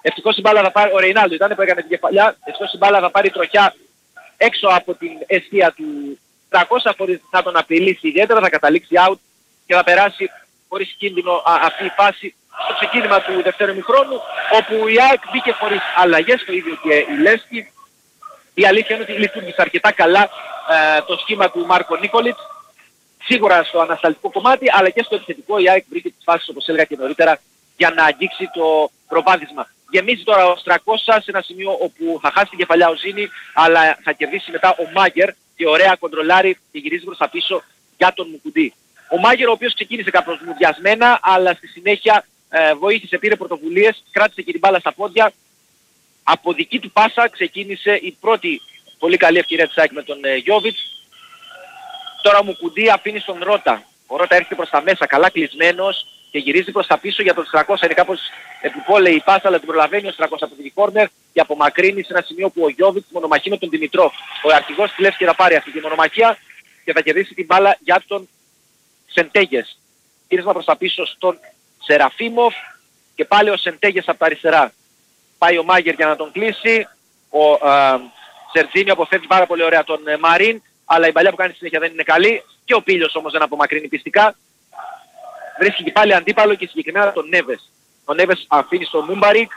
Ευτυχώς η μπάλα θα πάρει, ο Ρεϊνάλντο ήταν που έκανε την κεφαλιά, ευτυχώς η μπάλα θα πάρει τροχιά έξω από την αιστεία του 300 χωρίς να τον απειλήσει ιδιαίτερα, θα καταλήξει out και θα περάσει χωρίς κίνδυνο αυτή η φάση στο ξεκίνημα του δευτέρου ημιχρόνου, όπου η ΑΕΚ μπήκε χωρίς αλλαγές, το ίδιο και η Λεύσκη. Η αλήθεια είναι ότι λειτουργήσε αρκετά καλά το σχήμα του Μάρκο Νίκολιτς, σίγουρα στο ανασταλτικό κομμάτι, αλλά και στο επιθετικό η ΑΕΚ βρήκε τις φάσεις, όπως έλεγα και νωρίτερα, για να αγγίξει το προβάδισμα. Γεμίζει τώρα ο Στρακόσα σε ένα σημείο όπου θα χάσει την κεφαλιά ο Ζήνη, αλλά θα κερδίσει μετά ο Μάγκερ και ωραία κοντρολάρει και γυρίζει προς τα πίσω για τον Μουκουντή. Ο Μάγκερ, ο οποίος ξεκίνησε κάπως μουδιασμένα, αλλά στη συνέχεια βοήθησε, πήρε πρωτοβουλίες, κράτησε και την μπάλα στα πόδια. Από δική του πάσα ξεκίνησε η πρώτη πολύ καλή ευκαιρία της ΑΕΚ με τον Γιόβιτς. Τώρα ο Μουκουντή αφήνει στον Ρώτα. Ο Ρώτα έρχεται προς τα μέσα, καλά κλεισμένος και γυρίζει προς τα πίσω για τον Στρακόσα. Είναι κάπως επιπόλαιη η πάσα, αλλά την προλαβαίνει ο Στρακόσα από την κόρνερ και απομακρύνει σε ένα σημείο που ο Γιόβιτς μονομαχεί με τον Δημητρόφ. Ο αρχηγός της Λεύσκη θα πάρει αυτή τη μονομαχία και θα κερδίσει την μπάλα για τον Σεντέγες. Γύρισμα προς τα πίσω στον Σεραφίμοφ και πάλι ο Σεντέγες από τα αριστερά. Πάει ο Μάγερ για να τον κλείσει. Ο Σερτζίνιο αποφεύγει πάρα πολύ ωραία τον Μαρίν, αλλά η παλιά που κάνει στη συνέχεια δεν είναι καλή και ο Πίλιος όμως δεν απομακρύνει πιστικά. Βρίσκει και πάλι αντίπαλο και συγκεκριμένα τον Νέβες. Ο Νέβες αφήνει στο Μούμπαρικ.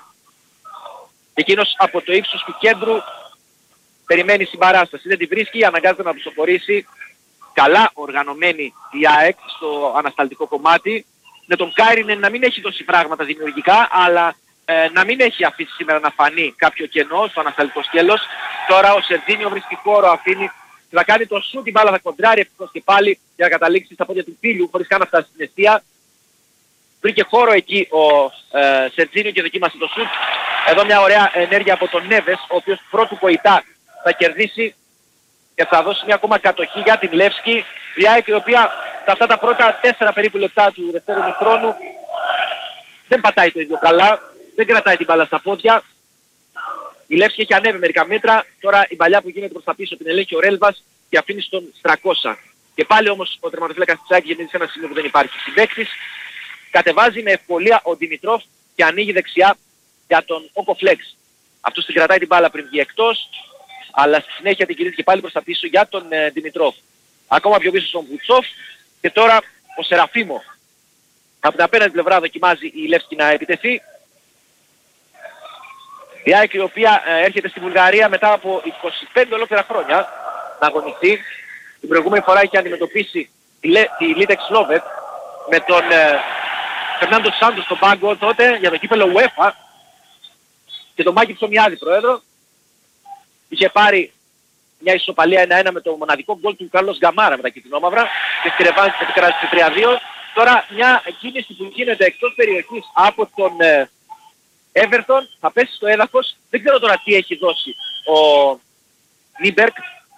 Εκείνος από το ύψος του κέντρου περιμένει συμπαράσταση. Δεν τη βρίσκει, αναγκάζεται να ψηφοφορήσει. Καλά οργανωμένη η ΑΕΚ στο ανασταλτικό κομμάτι. Με τον Κάιρινεν να μην έχει δώσει πράγματα δημιουργικά, αλλά να μην έχει αφήσει σήμερα να φανεί κάποιο κενό στο ανασταλτικό σκέλος. Τώρα ο Σερτζίνιο βρίσκει χώρο, αφήνει, θα κάνει το σουτ, την μπάλα θα κοντράρει ευτυχώς και πάλι για να καταλήξει στα πόδια του Πίλιου χωρίς καν να φτάσει στην αιστεία. Βρήκε χώρο εκεί ο Σερτζίνιο και δοκίμασε το σουτ. Εδώ μια ωραία ενέργεια από τον Νέβες, ο οποίος πρώτου κοητά θα κερδίσει και θα δώσει μια ακόμα κατοχή για την Λεύσκη. Η ΑΕΚ η οποία σε αυτά τα πρώτα 4 περίπου λεπτά του δευτέρου ημιχρόνου δεν πατάει το ίδιο καλά, δεν κρατάει την μπάλα στα πόδια. Η Λεύσκη έχει ανέβει μερικά μέτρα, τώρα η παλιά που γίνεται προς τα πίσω την ελέγχει ο Ρέλβας και αφήνει στον Στρακόσα. Και πάλι όμως ο τερματοφύλακας της ΑΕΚ γεμίζει σε ένα σημείο που δεν υπάρχει συμπαίκτης. Κατεβάζει με ευκολία ο Δημητρόφ και ανοίγει δεξιά για τον Οκοφλέξ. Αυτός την κρατάει την μπάλα πριν βγει εκτός, αλλά στη συνέχεια την κινείται και πάλι προς τα πίσω για τον Δημητρόφ. Ακόμα πιο πίσω στον Βουτσόφ και τώρα ο Σεραφίμο. Από την απέναντι πλευρά δοκιμάζει η Λεύσκη να επιτεθεί. Η ΑΕΚ η οποία έρχεται στη Βουλγαρία μετά από 25 ολόκληρα χρόνια να αγωνιστεί. Την προηγούμενη φορά είχε αντιμετωπίσει τη Λίτεξ Λόβετ με τον Φερνάντο Σάντος στον πάγκο τότε για το κύπελλο UEFA και τον Μάκη Ψωμιάδη πρόεδρο. Είχε πάρει μια ισοπαλία 1-1 με το μοναδικό γκολ του Κάρλος Γκαμάρα με τα κιτρινόμαυρα και στη ρεβάνς επικράτησε 3-2. Τώρα μια κίνηση που γίνεται εκτός περιοχής από τον Everton θα πέσει στο έδαφος. Δεν ξέρω τώρα τι έχει δώσει ο Νίμπερκ.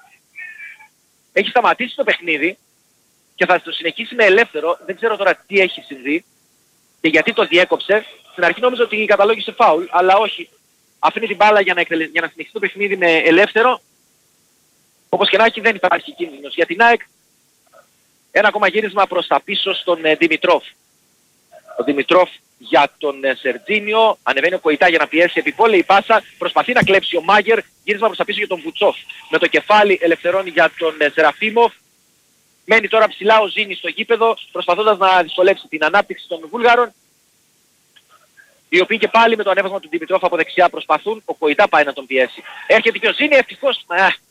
Έχει σταματήσει το παιχνίδι και θα το συνεχίσει με ελεύθερο. Δεν ξέρω τώρα τι έχει συμβεί και γιατί το διέκοψε. Στην αρχή νόμιζα ότι καταλόγησε φάουλ, αλλά όχι. Αφήνει την μπάλα για να συνεχίσει το παιχνίδι με ελεύθερο. Όπως και να έχει δεν υπάρχει κίνδυνος για την ΑΕΚ. Ένα ακόμα γύρισμα προς τα πίσω στον Δημητρόφ. Ο Δημητρόφ για τον Σερτζίνιο. Ανεβαίνει ο Κοητά για να πιέσει επιπόλαιη πάσα. Προσπαθεί να κλέψει ο Μάγκερ. Γύρισμα προς τα πίσω για τον Βουτσόφ. Με το κεφάλι ελευθερώνει για τον Σεραφίμοφ. Μένει τώρα ψηλά ο Ζήνης στο γήπεδο, προσπαθώντας να δυσκολέψει την ανάπτυξη των Βούλγαρων, οι οποίοι και πάλι με το ανέβασμα του Δημητρόφ από δεξιά προσπαθούν. Ο Κοητά πάει να τον πιέσει. Έρχεται και ο Ζήνη ευτυχώς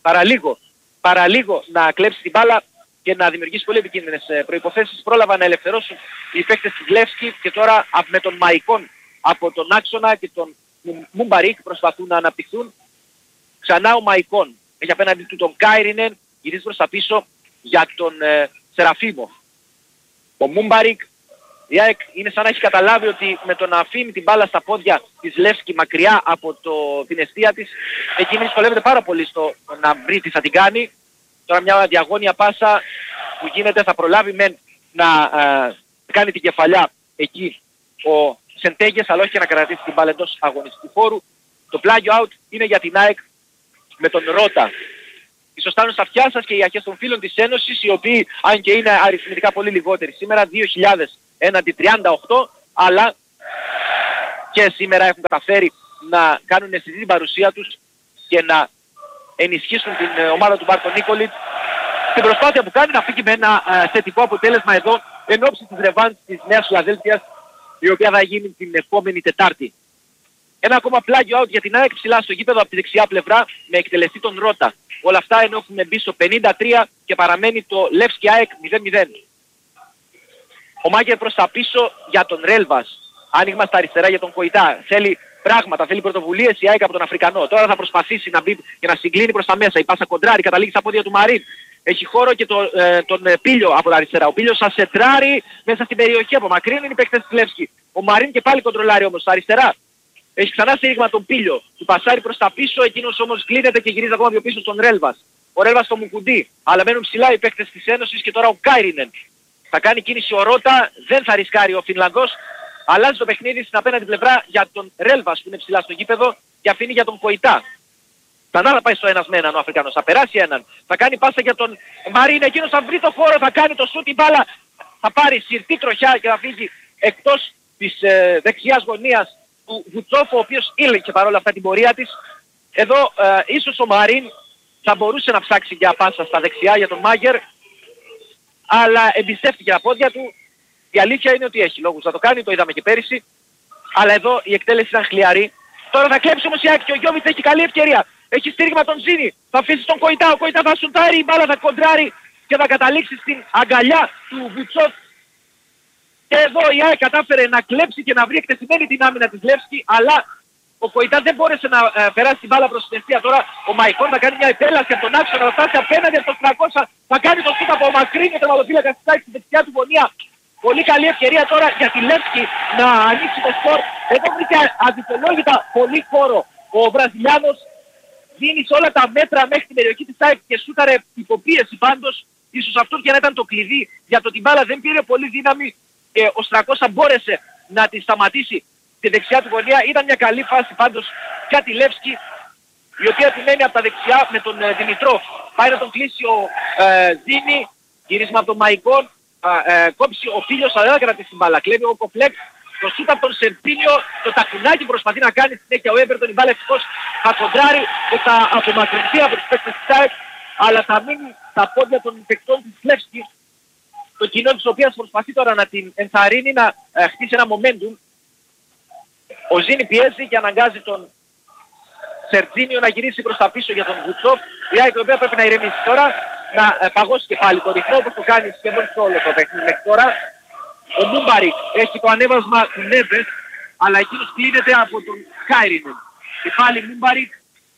παραλίγο να κλέψει την μπάλα και να δημιουργήσει πολύ επικίνδυνες προϋποθέσεις. Πρόλαβαν να ελευθερώσουν οι παίκτες της Λεύσκη και τώρα με τον Μαϊκόν από τον άξονα και τον Μουμπαρίκ προσπαθούν να αναπτυχθούν. Ξανά ο Μαϊκόν έχει απέναντι του τον Κάιρινεν, γυρίζει προς τα πίσω για τον Σεραφίμο. Ο Μουμπαρίκ, η ΑΕΚ είναι σαν να έχει καταλάβει ότι με το να αφήνει την μπάλα στα πόδια της Λεύσκη μακριά από την αιστεία της, εκείνη δυσκολεύεται πάρα πολύ στο να βρει τι θα την κάνει. Τώρα μια διαγώνια πάσα που γίνεται θα προλάβει να κάνει την κεφαλιά εκεί ο Σεντέγες, αλλά όχι και να κρατήσει την μπάλα εντός αγωνιστικού χώρου. Το πλάγιο out είναι για την ΑΕΚ με τον Ρώτα. Ίσως φτάνουν στα αυτιά σας και οι αρχές των φίλων της Ένωσης, οι οποίοι αν και είναι αριθμητικά πολύ λιγότεροι σήμερα, 2.000 έναντι 38, αλλά και σήμερα έχουν καταφέρει να κάνουν αισθητή την παρουσία τους και να ενισχύσουν την ομάδα του Μάρκο Νίκολιτς στην προσπάθεια που κάνει να φύγει με ένα θετικό αποτέλεσμα εδώ εν ώψη της ρεβάνς της Νέας Φιλαδέλφειας, η οποία θα γίνει την επόμενη Τετάρτη. Ένα ακόμα πλάγιο out για την ΑΕΚ ψηλά στο γήπεδο από τη δεξιά πλευρά με εκτελεστή τον Ρώτα. Όλα αυτά ενώ έχουμε μπει στο 53 και παραμένει το Λεύσκι ΑΕΚ 0-0. Ο Μάγκερ προς τα πίσω για τον Ρέλβας. Άνοιγμα στα αριστερά για τον Κοϊτά. Θέλει πράγματα, θέλει πρωτοβουλίες η ΑΕΚ από τον Αφρικανό. Τώρα θα προσπαθήσει να μπει και να συγκλίνει προς τα μέσα. Η πάσα κοντράρει, καταλήγει στα πόδια του Μαρίν. Έχει χώρο και τον Πίλιο από τα αριστερά. Ο Πίλιος θα σετράρει μέσα στην περιοχή. Απομακρύνει οι παίκτες της Λεύσκη. Ο Μαρίν και πάλι κοντρολάρει όμως στα αριστερά. Έχει ξανά στήριγμα τον Πίλιο. Του πασάρει προς τα πίσω. Εκείνος όμως κλείνεται και γυρίζει ακόμα πιο πίσω στον Ρέλβας. Ο Ρέλβας στο Μουκουντί. Αλλά μένουν ψηλά οι παίκτες της Ένωσης και τώρα ο Κάιρινεν. Θα κάνει κίνηση ο Ρώτα. Δεν θα ρισκάρει ο Φινλανδός. Αλλάζει το παιχνίδι στην απέναντι πλευρά για τον Ρέλβας που είναι ψηλά στο γήπεδο και αφήνει για τον Κοϊτά. Ξανά θα πάει στο ένας με έναν ο Αφρικανός. Θα περάσει έναν. Θα κάνει πάσα για τον Μαρίν. Εκείνος θα βρει το χώρο. Θα κάνει το σούτ. Η μπάλα θα πάρει συρτή τροχιά και θα φύγει εκτός της δεξιάς γωνίας του Βουτσόφ, ο οποίος ήλεγε παρόλα αυτά την πορεία της. Εδώ ίσως ο Μαρίν θα μπορούσε να ψάξει για πάσα στα δεξιά για τον Μάγκερ, αλλά εμπιστεύτηκε τα πόδια του. Η αλήθεια είναι ότι έχει λόγους να το κάνει, το είδαμε και πέρυσι, αλλά εδώ η εκτέλεση ήταν χλιαρή. Τώρα θα κλέψει όμως η ΑΕΚ και ο Γιώβιτς έχει καλή ευκαιρία. Έχει στήριγμα τον Ζήνη, θα αφήσει τον Κοϊτά, ο Κοϊτά θα σουτάρει, η μπάλα θα κοντράρει και θα καταλήξει στην αγκαλιά του Βουτσόφ. Και εδώ η ΑΕΚ κατάφερε να κλέψει και να βρει εκτεθειμένη την άμυνα της Λεύσκη, αλλά ο Κοϊτά δεν μπόρεσε να περάσει την μπάλα προς την ευθεία. Τώρα ο Μαϊκόν θα κάνει μια επέλαση από τον άξονα, θα φτάσει απέναντι από το 300, θα κάνει το σούτ από μακρύνει ο τερματοφύλακας της ΑΕΚ στη δεξιά του γωνία. Πολύ καλή ευκαιρία τώρα για τη Λεύσκη να ανοίξει το σκορ. Εδώ βρήκε αδικαιολόγητα πολύ χώρο. Ο Βραζιλιάνος δίνει σε όλα τα μέτρα μέχρι την περιοχή της ΑΕΚ και σούταρε υποπίεση πάντως. Ίσως αυτό και να ήταν το κλειδί για το ότι η μπάλα δεν πήρε πολύ δύναμη και ο Στρακώσα μπόρεσε να τη σταματήσει στη δεξιά του γωνία. Ήταν μια καλή φάση πάντως για τη Λεύσκη, η οποία επιμένει από τα δεξιά με τον Δημητρόφ. Πάει να τον κλείσει ο Ζήνη, γύρισμα από τον Μαϊκόν, κόψει ο Πίλιος, αλλά δεν κρατήσει την μπάλα. Κλέβει ο Κοφλέξ, το σούτ από τον Σερπίνιο, το τακουνάκι προσπαθεί να κάνει συνέχεια ο Έβερτον, η μπάλα ευτυχώς θα κοντράρει και θα απομακρυνθεί από τους παίκτες της ΑΕΚ, αλλά θα μείνει στα πόδια των παικτών της Λεύσκη, το κοινό της οποίας προσπαθεί τώρα να την ενθαρρύνει να χτίσει ένα momentum. Ο Ζήνη πιέζει και αναγκάζει τον Σερτζίνιο να γυρίσει προς τα πίσω για τον Βουτσόφ. Η ΑΕΚ η οποία πρέπει να ηρεμήσει τώρα, να παγώσει και πάλι το ρυθμό όπως το κάνει σχεδόν σε όλο το παιχνίδι μέχρι τώρα. Ο Μούμπαρικ έχει το ανέβασμα του Νέβες, αλλά εκείνος κλείνεται από τον Κάιρινεν. Και πάλι Μούμπαρικ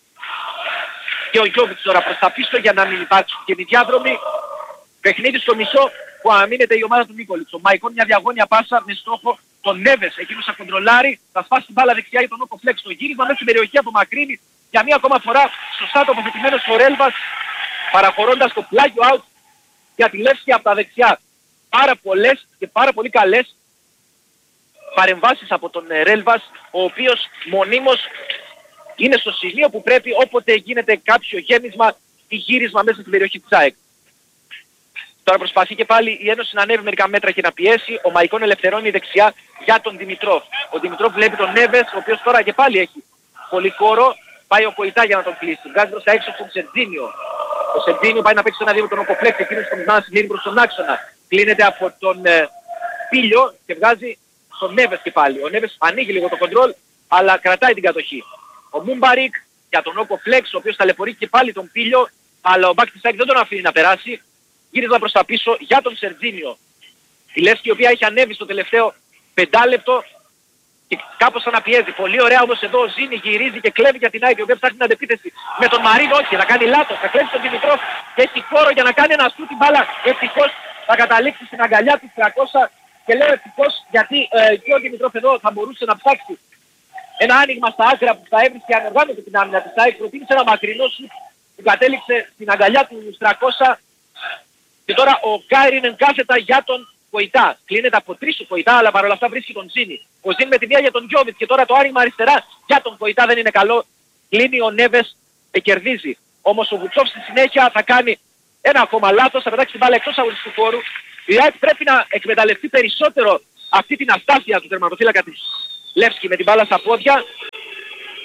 και ο Γιώβιτς τώρα προς τα πίσω για να μην υπάρξουν και οι διάδρομοι. Παιχνίδι στο μισό που αμήνεται η ομάδα του Νίκολιτς. Ο Μαϊκόν μια διαγώνια πάσα με στόχο τον Νέβες. Εκείνος θα κοντρολάρει, θα σπάσει την μπάλα δεξιά για τον Όκο Φλέξ. Το γύρισμα μέσα στην περιοχή απομακρύνει για μία ακόμα φορά σωστά τοποθετημένος ο Ρέλβας, παραχωρώντας το πλάγιο out για τη Λεύσκη από τα δεξιά. Πάρα πολλές και πάρα πολύ καλές παρεμβάσεις από τον Ρέλβας, ο οποίος μονίμως είναι στο σημείο που πρέπει όποτε γίνεται κάποιο γέμισμα ή γύρισμα μέσα στην περιοχή της ΑΕΚ. Τώρα προσπαθεί και πάλι η Ένωση να ανέβει μερικά μέτρα και να πιέσει. Ο Μαϊκόν ελευθερώνει δεξιά για τον Δημητρόφ. Ο Δημητρόφ βλέπει τον Νέβες, ο οποίος τώρα και πάλι έχει πολύ χώρο. Πάει ο Κοϊτά για να τον κλείσει. Βγάζει προς τα έξω τον Σερτζίνιο. Ο Σερτζίνιο πάει να παίξει ένα δύο με τον Οκοφλέξ. Εκείνος τον να συγκλίνει προς τον άξονα. Κλείνεται από τον Πίλιο και βγάζει τον Νέβες και πάλι. Ο Νέβες ανοίγει λίγο το κοντρόλ, αλλά κρατάει την κατοχή. Ο Μούμπαρικ για τον Οκοφλέξ, ο οποίος ταλαιπωρεί και πάλι τον Πίλιο, αλλά ο μπακ της ΑΕΚ δεν τον αφήνει να περάσει. Γύρισμα προς τα πίσω για τον Σερτζίνιο. Η Λεύσκη η οποία έχει ανέβει στο τελευταίο 5 λεπτό και κάπως αναπιέζει. Πολύ ωραία όμως εδώ ο Ζήνη γυρίζει και κλέβει για την ΑΕΚ η οποία ψάχνει την αντεπίθεση με τον Μαρίν. Όχι, θα κάνει λάθος, θα κλέψει τον Δημητρόφ και έχει χώρο για να κάνει ένα σούτ, την μπάλα ευτυχώς θα καταλήξει στην αγκαλιά του 300 και λέω ευτυχώς γιατί και ο Δημητρόφ εδώ θα μπορούσε να ψάξει ένα άνοιγμα στα άκρα που θα έβρισκε ανοργάνωτο την άμυνα της ΑΕΚ. Προτίμησε ένα μακρινό σούτ που κατέληξε στην αγκαλιά του 300. Και τώρα ο Κάιρινεν κάθετα για τον Κοϊτά. Κλείνεται από 3 ο Κοϊτά, αλλά παρόλα αυτά βρίσκει τον Ζήνη. Ο Ζήνη με τη μία για τον Γιώβιτς και τώρα το άνοιγμα αριστερά για τον Κοϊτά δεν είναι καλό. Κλείνει ο Νέβες και κερδίζει. Όμως ο Βουτσόφ στη συνέχεια θα κάνει ένα ακόμα λάθος, θα πετάξει την μπάλα εκτός αγωνιστικού χώρου. Η ΑΕΚ πρέπει να εκμεταλλευτεί περισσότερο αυτή την αστάθεια του τερματοφύλακα της Λεύσκη με την μπάλα στα πόδια.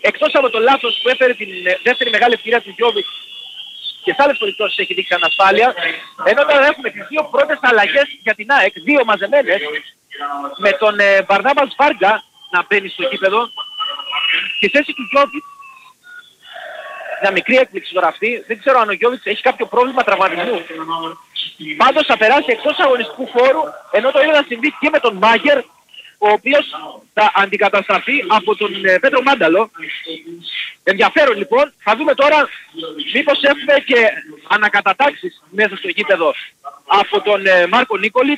εκτός από το λάθος που έφερε την δεύτερη μεγάλη ευκαιρία του Γιώβιτς και σε άλλες περιπτώσεις έχει δείξει ανασφάλεια, ενώ τώρα έχουμε τις δύο πρώτες αλλαγές για την ΑΕΚ, δύο μαζεμένες, με τον Μπαρνάμπας Βάρκα να μπαίνει στο γήπεδο, στη θέση του Γιώβιτς. Μια μικρή έκπληξη τώρα αυτή, δεν ξέρω αν ο Γιώβιτς έχει κάποιο πρόβλημα τραυματισμού. Πάντως θα περάσει εκτός αγωνιστικού χώρου, ενώ το ίδιο θα συμβεί και με τον Μάγερ, ο οποίος θα αντικατασταθεί από τον Πέτρο Μάνταλο. Ενδιαφέρον λοιπόν, θα δούμε τώρα μήπως έχουμε και ανακατατάξεις μέσα στο γήπεδο από τον Μάρκο Νίκολιτς.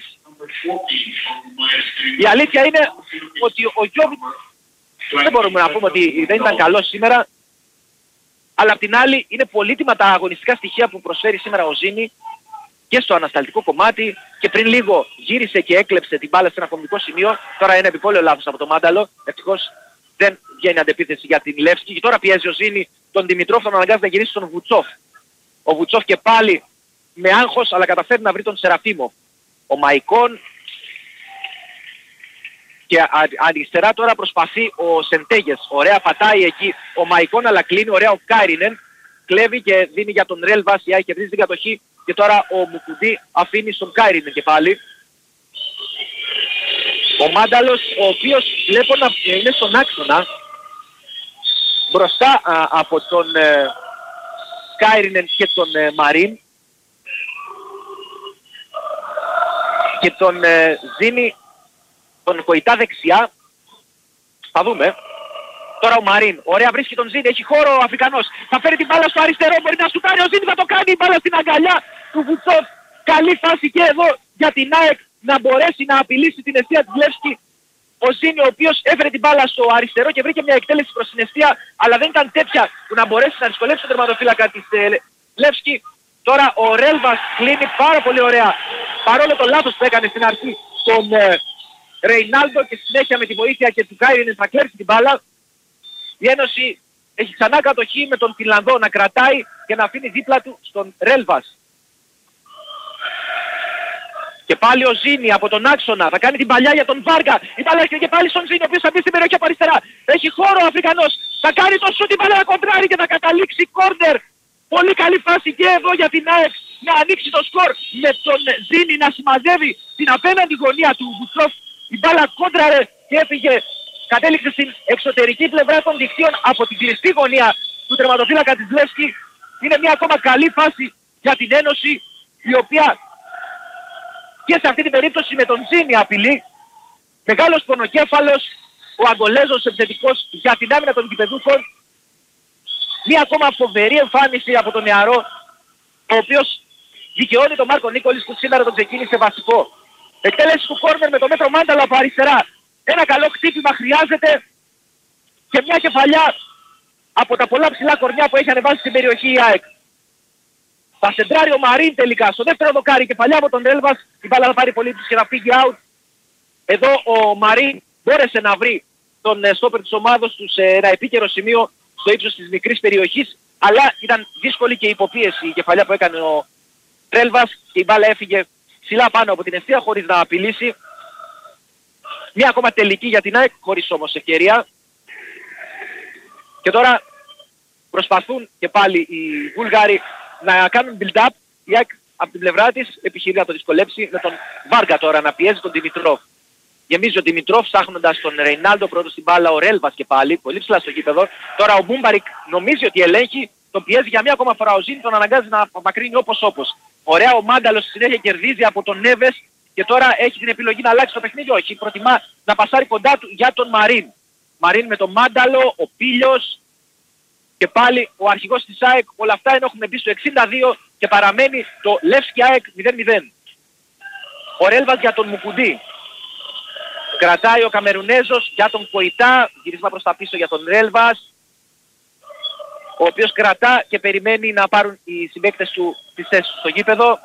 Η αλήθεια είναι ότι ο Γιώβιτς δεν μπορούμε να πούμε ότι δεν ήταν καλός σήμερα, αλλά απ' την άλλη είναι πολύτιμα τα αγωνιστικά στοιχεία που προσφέρει σήμερα ο Ζήνη και στο ανασταλτικό κομμάτι, και πριν λίγο γύρισε και έκλεψε την μπάλα σε ένα κομβικό σημείο. Τώρα είναι επιπόλαιο λάθος από το Μάνταλο, ευτυχώς δεν βγαίνει αντεπίθεση για την Λεύσκη, και τώρα πιέζει ο Ζήνη τον Δημητρόφ, τον αναγκάζει να γυρίσει στον Βουτσόφ. Ο Βουτσόφ και πάλι με άγχος, αλλά καταφέρει να βρει τον Σεραφίμο. Ο Μαϊκόν, και αριστερά τώρα προσπαθεί ο Σεντέγες. Ωραία πατάει εκεί ο Μαϊκόν, αλλά κλείνει ωραία ο Κάιρινεν. Κλέβει και δίνει για τον Ρέλβας, η ΑΕΚ κερδίζει την κατοχή, και τώρα ο Μουκουντή αφήνει στον Κάιρινεν και πάλι. Ο Μάνταλος, ο οποίος βλέπω να είναι στον άξονα, μπροστά από τον Κάιρινεν και τον Μαρίν, και τον Ζήνη τον Κοϊτά δεξιά. Θα δούμε. Τώρα ο Μαρίν, ωραία, βρίσκει τον Ζήνη, έχει χώρο ο Αφρικανός. Θα φέρει την μπάλα στο αριστερό, μπορεί να σουτάρει ο Ζήνη, θα το κάνει, η μπάλα στην αγκαλιά του Βουτσόφ. Καλή φάση και εδώ για την ΑΕΚ να μπορέσει να απειλήσει την αιστεία της Λεύσκη. Ο Ζήνη, ο οποίος έφερε την μπάλα στο αριστερό και βρήκε μια εκτέλεση προς την αιστεία, αλλά δεν ήταν τέτοια που να μπορέσει να δυσκολεύσει τον τερματοφύλακα της Λεύσκη. Τώρα ο Ρέλβας κλείνει πάρα πολύ ωραία, παρόλο το λάθος που έκανε στην αρχή τον Ρεϊνάλντο, και στη συνέχεια με τη βοήθεια και του Κάιρινεν θα κλέψει την μπάλα. Η Ένωση έχει ξανά κατοχή με τον Φινλανδό να κρατάει και να αφήνει δίπλα του στον Ρέλβας. Και πάλι ο Ζήνη από τον άξονα θα κάνει την παλιά για τον Βάργα. Η μπάλα έρχεται και πάλι στον Ζήνη, ο οποίος θα μπει στην περιοχή από αριστερά. Έχει χώρο ο Αφρικανός. Θα κάνει το σούτ, η μπάλα να κοντράρει και θα καταλήξει κόρνερ. Πολύ καλή φάση και εδώ για την ΑΕΚ να ανοίξει το σκορ, με τον Ζήνη να σημαδεύει την απέναντι γωνία του Βουτσόφ. Η μπάλα κόντραρε και έφυγε. Κατέληξε στην εξωτερική πλευρά των δικτύων από την κλειστή γωνία του τερματοφύλακα της Λεύσκη. Είναι μια ακόμα καλή φάση για την Ένωση, η οποία και σε αυτή την περίπτωση με τον Ζήνη απειλεί. Μεγάλος πονοκέφαλος ο Αγγολέζος επιθετικός για την άμυνα των γηπεδούχων. Μια ακόμα φοβερή εμφάνιση από τον νεαρό, ο οποίος δικαιώνει τον Μάρκο Νίκολιτς που σήμερα τον ξεκίνησε βασικό. Εκτέλεση του κόρνερ με το μέτρο Μάνταλο από αριστερά. Ένα καλό χτύπημα χρειάζεται και μια κεφαλιά από τα πολλά ψηλά κορμιά που έχει ανεβάσει στην περιοχή η ΑΕΚ. Θα σεντράρει ο Μαρίν τελικά στο δεύτερο δοκάρι, κεφαλιά από τον Ρέλβας. Η μπάλα θα πάρει πολύ της και θα φύγει out. Εδώ ο Μαρίν μπόρεσε να βρει τον στόπερ της ομάδος του σε ένα επίκαιρο σημείο στο ύψος της μικρής περιοχής, αλλά ήταν δύσκολη και υποπίεση η κεφαλιά που έκανε ο Ρέλβας και η μπάλα έφυγε ψηλά πάνω από την ευθεία χωρίς να απειλήσει. Μια ακόμα τελική για την ΑΕΚ, χωρίς όμως ευκαιρία. Και τώρα προσπαθούν και πάλι οι Βούλγαροι να κάνουν build-up. Η ΑΕΚ από την πλευρά της επιχειρεί να το δυσκολέψει με τον Βάργα τώρα να πιέζει τον Δημητρόφ. Γεμίζει ο Δημητρόφ ψάχνοντας τον Ρεϊνάλντο, πρώτος στην μπάλα ο Ρέλβας και πάλι, πολύ ψηλά στο γήπεδο. Τώρα ο Μπούμπαρικ νομίζει ότι ελέγχει, τον πιέζει για μια ακόμα φορά ο Ζήνη, τον αναγκάζει να απομακρύνει όπως. Ωραία ο Μάνταλος στη συνέχεια κερδίζει από τον Νέβες και τώρα έχει την επιλογή να αλλάξει το παιχνίδι. Όχι, προτιμά να πασάρει κοντά του για τον Μαρίν. Μαρίν με τον Μάνταλο, ο Πίλιος και πάλι ο αρχηγός της ΑΕΚ. Όλα αυτά ενώ έχουμε μπει στο 62 και παραμένει το Λεύσκι ΑΕΚ 0-0. Ο Ρέλβας για τον Μουκουντή. Κρατάει ο Καμερουνέζος για τον Κοϊτά. Γυρίσμα προς τα πίσω για τον Ρέλβας, ο οποίος κρατά και περιμένει να πάρουν οι συμπαίκτες του τις θέσεις στο γήπεδο.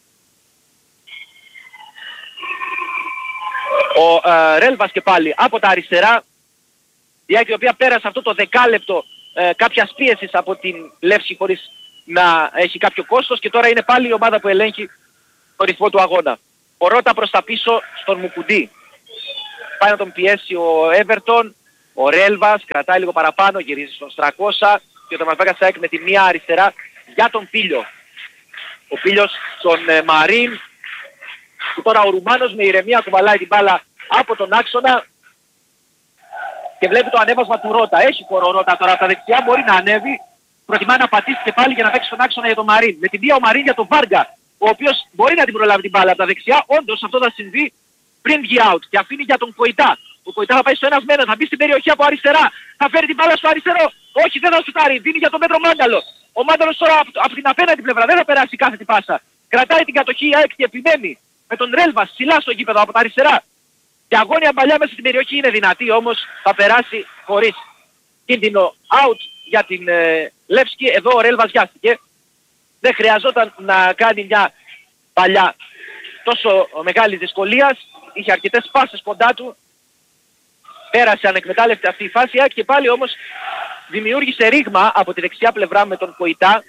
Ο Ρέλβας και πάλι από τα αριστερά. Η ΑΕΚ η οποία πέρασε αυτό το δεκάλεπτο κάποιας πίεσης από την Λεύσκη χωρίς να έχει κάποιο κόστος και τώρα είναι πάλι η ομάδα που ελέγχει το ρυθμό του αγώνα. Ο Ρώτα προς τα πίσω στον Μουκουντή. Πάει να τον πιέσει ο Έβερτον, ο Ο Ρέλβας κρατάει λίγο παραπάνω, γυρίζει στον Στρακώσα και ο Τεμασβάκας ΑΕΚ με τη μία αριστερά για τον Πίλιο. Ο Πίλιος στον Μαρίν, που τώρα ο Ρουμάνος με ηρεμία κουβαλάει την μπάλα από τον άξονα και βλέπει το ανέβασμα του Ρώτα. Έχει χώρο ο Ρώτα τώρα από τα δεξιά, μπορεί να ανέβει, προτιμά να πατήσει και πάλι για να παίξει τον άξονα για τον Μαρίν. Με την μία ο Μαρίν για τον Βάργα, ο οποίος μπορεί να την προλάβει την μπάλα από τα δεξιά, όντως αυτό θα συμβεί πριν βγει out και αφήνει για τον Κοϊτά. Ο Κοϊτά θα πάει στο ένας μένα, θα μπει στην περιοχή από αριστερά, θα φέρει την μπάλα στο αριστερό. Όχι, δεν θα σουτάρει, δίνει για τον Μέτρο Μάνταλο. Ο Μάνταλος τώρα από την απέναντι πλευρά δεν θα περάσει κάθε την πάσα. Κρατάει την κατοχή η ΑΕΚ και επιμένει με τον Ρέλβα ψηλά στο γήπεδο από τα αριστερά. Και αγώνια παλιά μέσα στην περιοχή είναι δυνατή, όμως θα περάσει χωρίς κίνδυνο. Out για την Λεύσκη, εδώ ο Ρέλβας βιάστηκε. Δεν χρειαζόταν να κάνει μια παλιά τόσο μεγάλης δυσκολίας. Είχε αρκετές πάσες κοντά του. Πέρασε ανεκμετάλλευτη αυτή η φάση και πάλι όμως δημιούργησε ρήγμα από τη δεξιά πλευρά με τον Κοϊτά,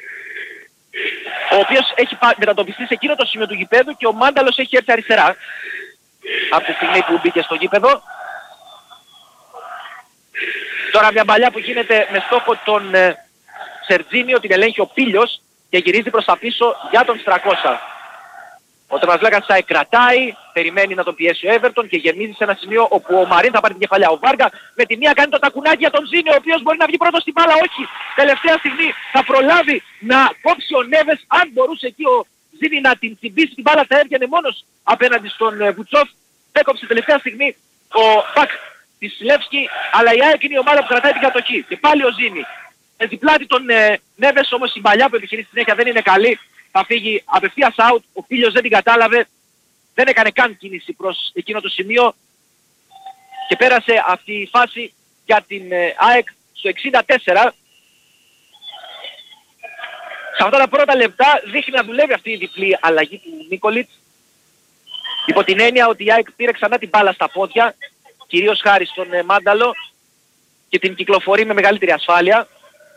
ο οποίος έχει μετατοπιστεί σε εκείνο το σημείο του γηπέδου και ο Μάνταλος έχει έρθει αριστερά από τη στιγμή που μπήκε στο γήπεδο. Τώρα μια μπαλιά που γίνεται με στόχο τον Σερτζίνιο, την ελέγχει ο Πίλιος και γυρίζει προς τα πίσω για τον Στρακώσα. Ο Τεμασβάκας Σάι κρατάει, περιμένει να τον πιέσει ο Έβερτον και γεμίζει σε ένα σημείο όπου ο Μαρίν θα πάρει την κεφαλιά. Ο Βάργα με τη μία κάνει το τακουνάκι για τον Ζήνιο, ο οποίος μπορεί να βγει πρώτος στην μπάλα. Όχι, τελευταία στιγμή θα προλάβει να κόψει ο Νέβες. Αν μπορούσε εκεί ο Ζήνη να την τσιμπήσει την μπάλα, θα έβγαινε μόνος απέναντι στον Βουτσόφ. Έκοψε τελευταία στιγμή ο Πακ της Λεύσκη, αλλά η ΑΕΚ είναι η ομάδα που κρατάει την κατοχή. Και πάλι ο Ζήνη. Διπλάτη τον Νέβες, όμως η παλιά που επιχειρεί στη συνέχεια δεν είναι καλή. Θα φύγει απευθείας out, ο Πίλιος δεν την κατάλαβε, δεν έκανε καν κίνηση προς εκείνο το σημείο και πέρασε αυτή η φάση για την ΑΕΚ στο 64. Σε αυτά τα πρώτα λεπτά δείχνει να δουλεύει αυτή η διπλή αλλαγή του Νίκολιτς, υπό την έννοια ότι η ΑΕΚ πήρε ξανά την μπάλα στα πόδια, κυρίως χάρη στον Μάνταλο, και την κυκλοφορεί με μεγαλύτερη ασφάλεια.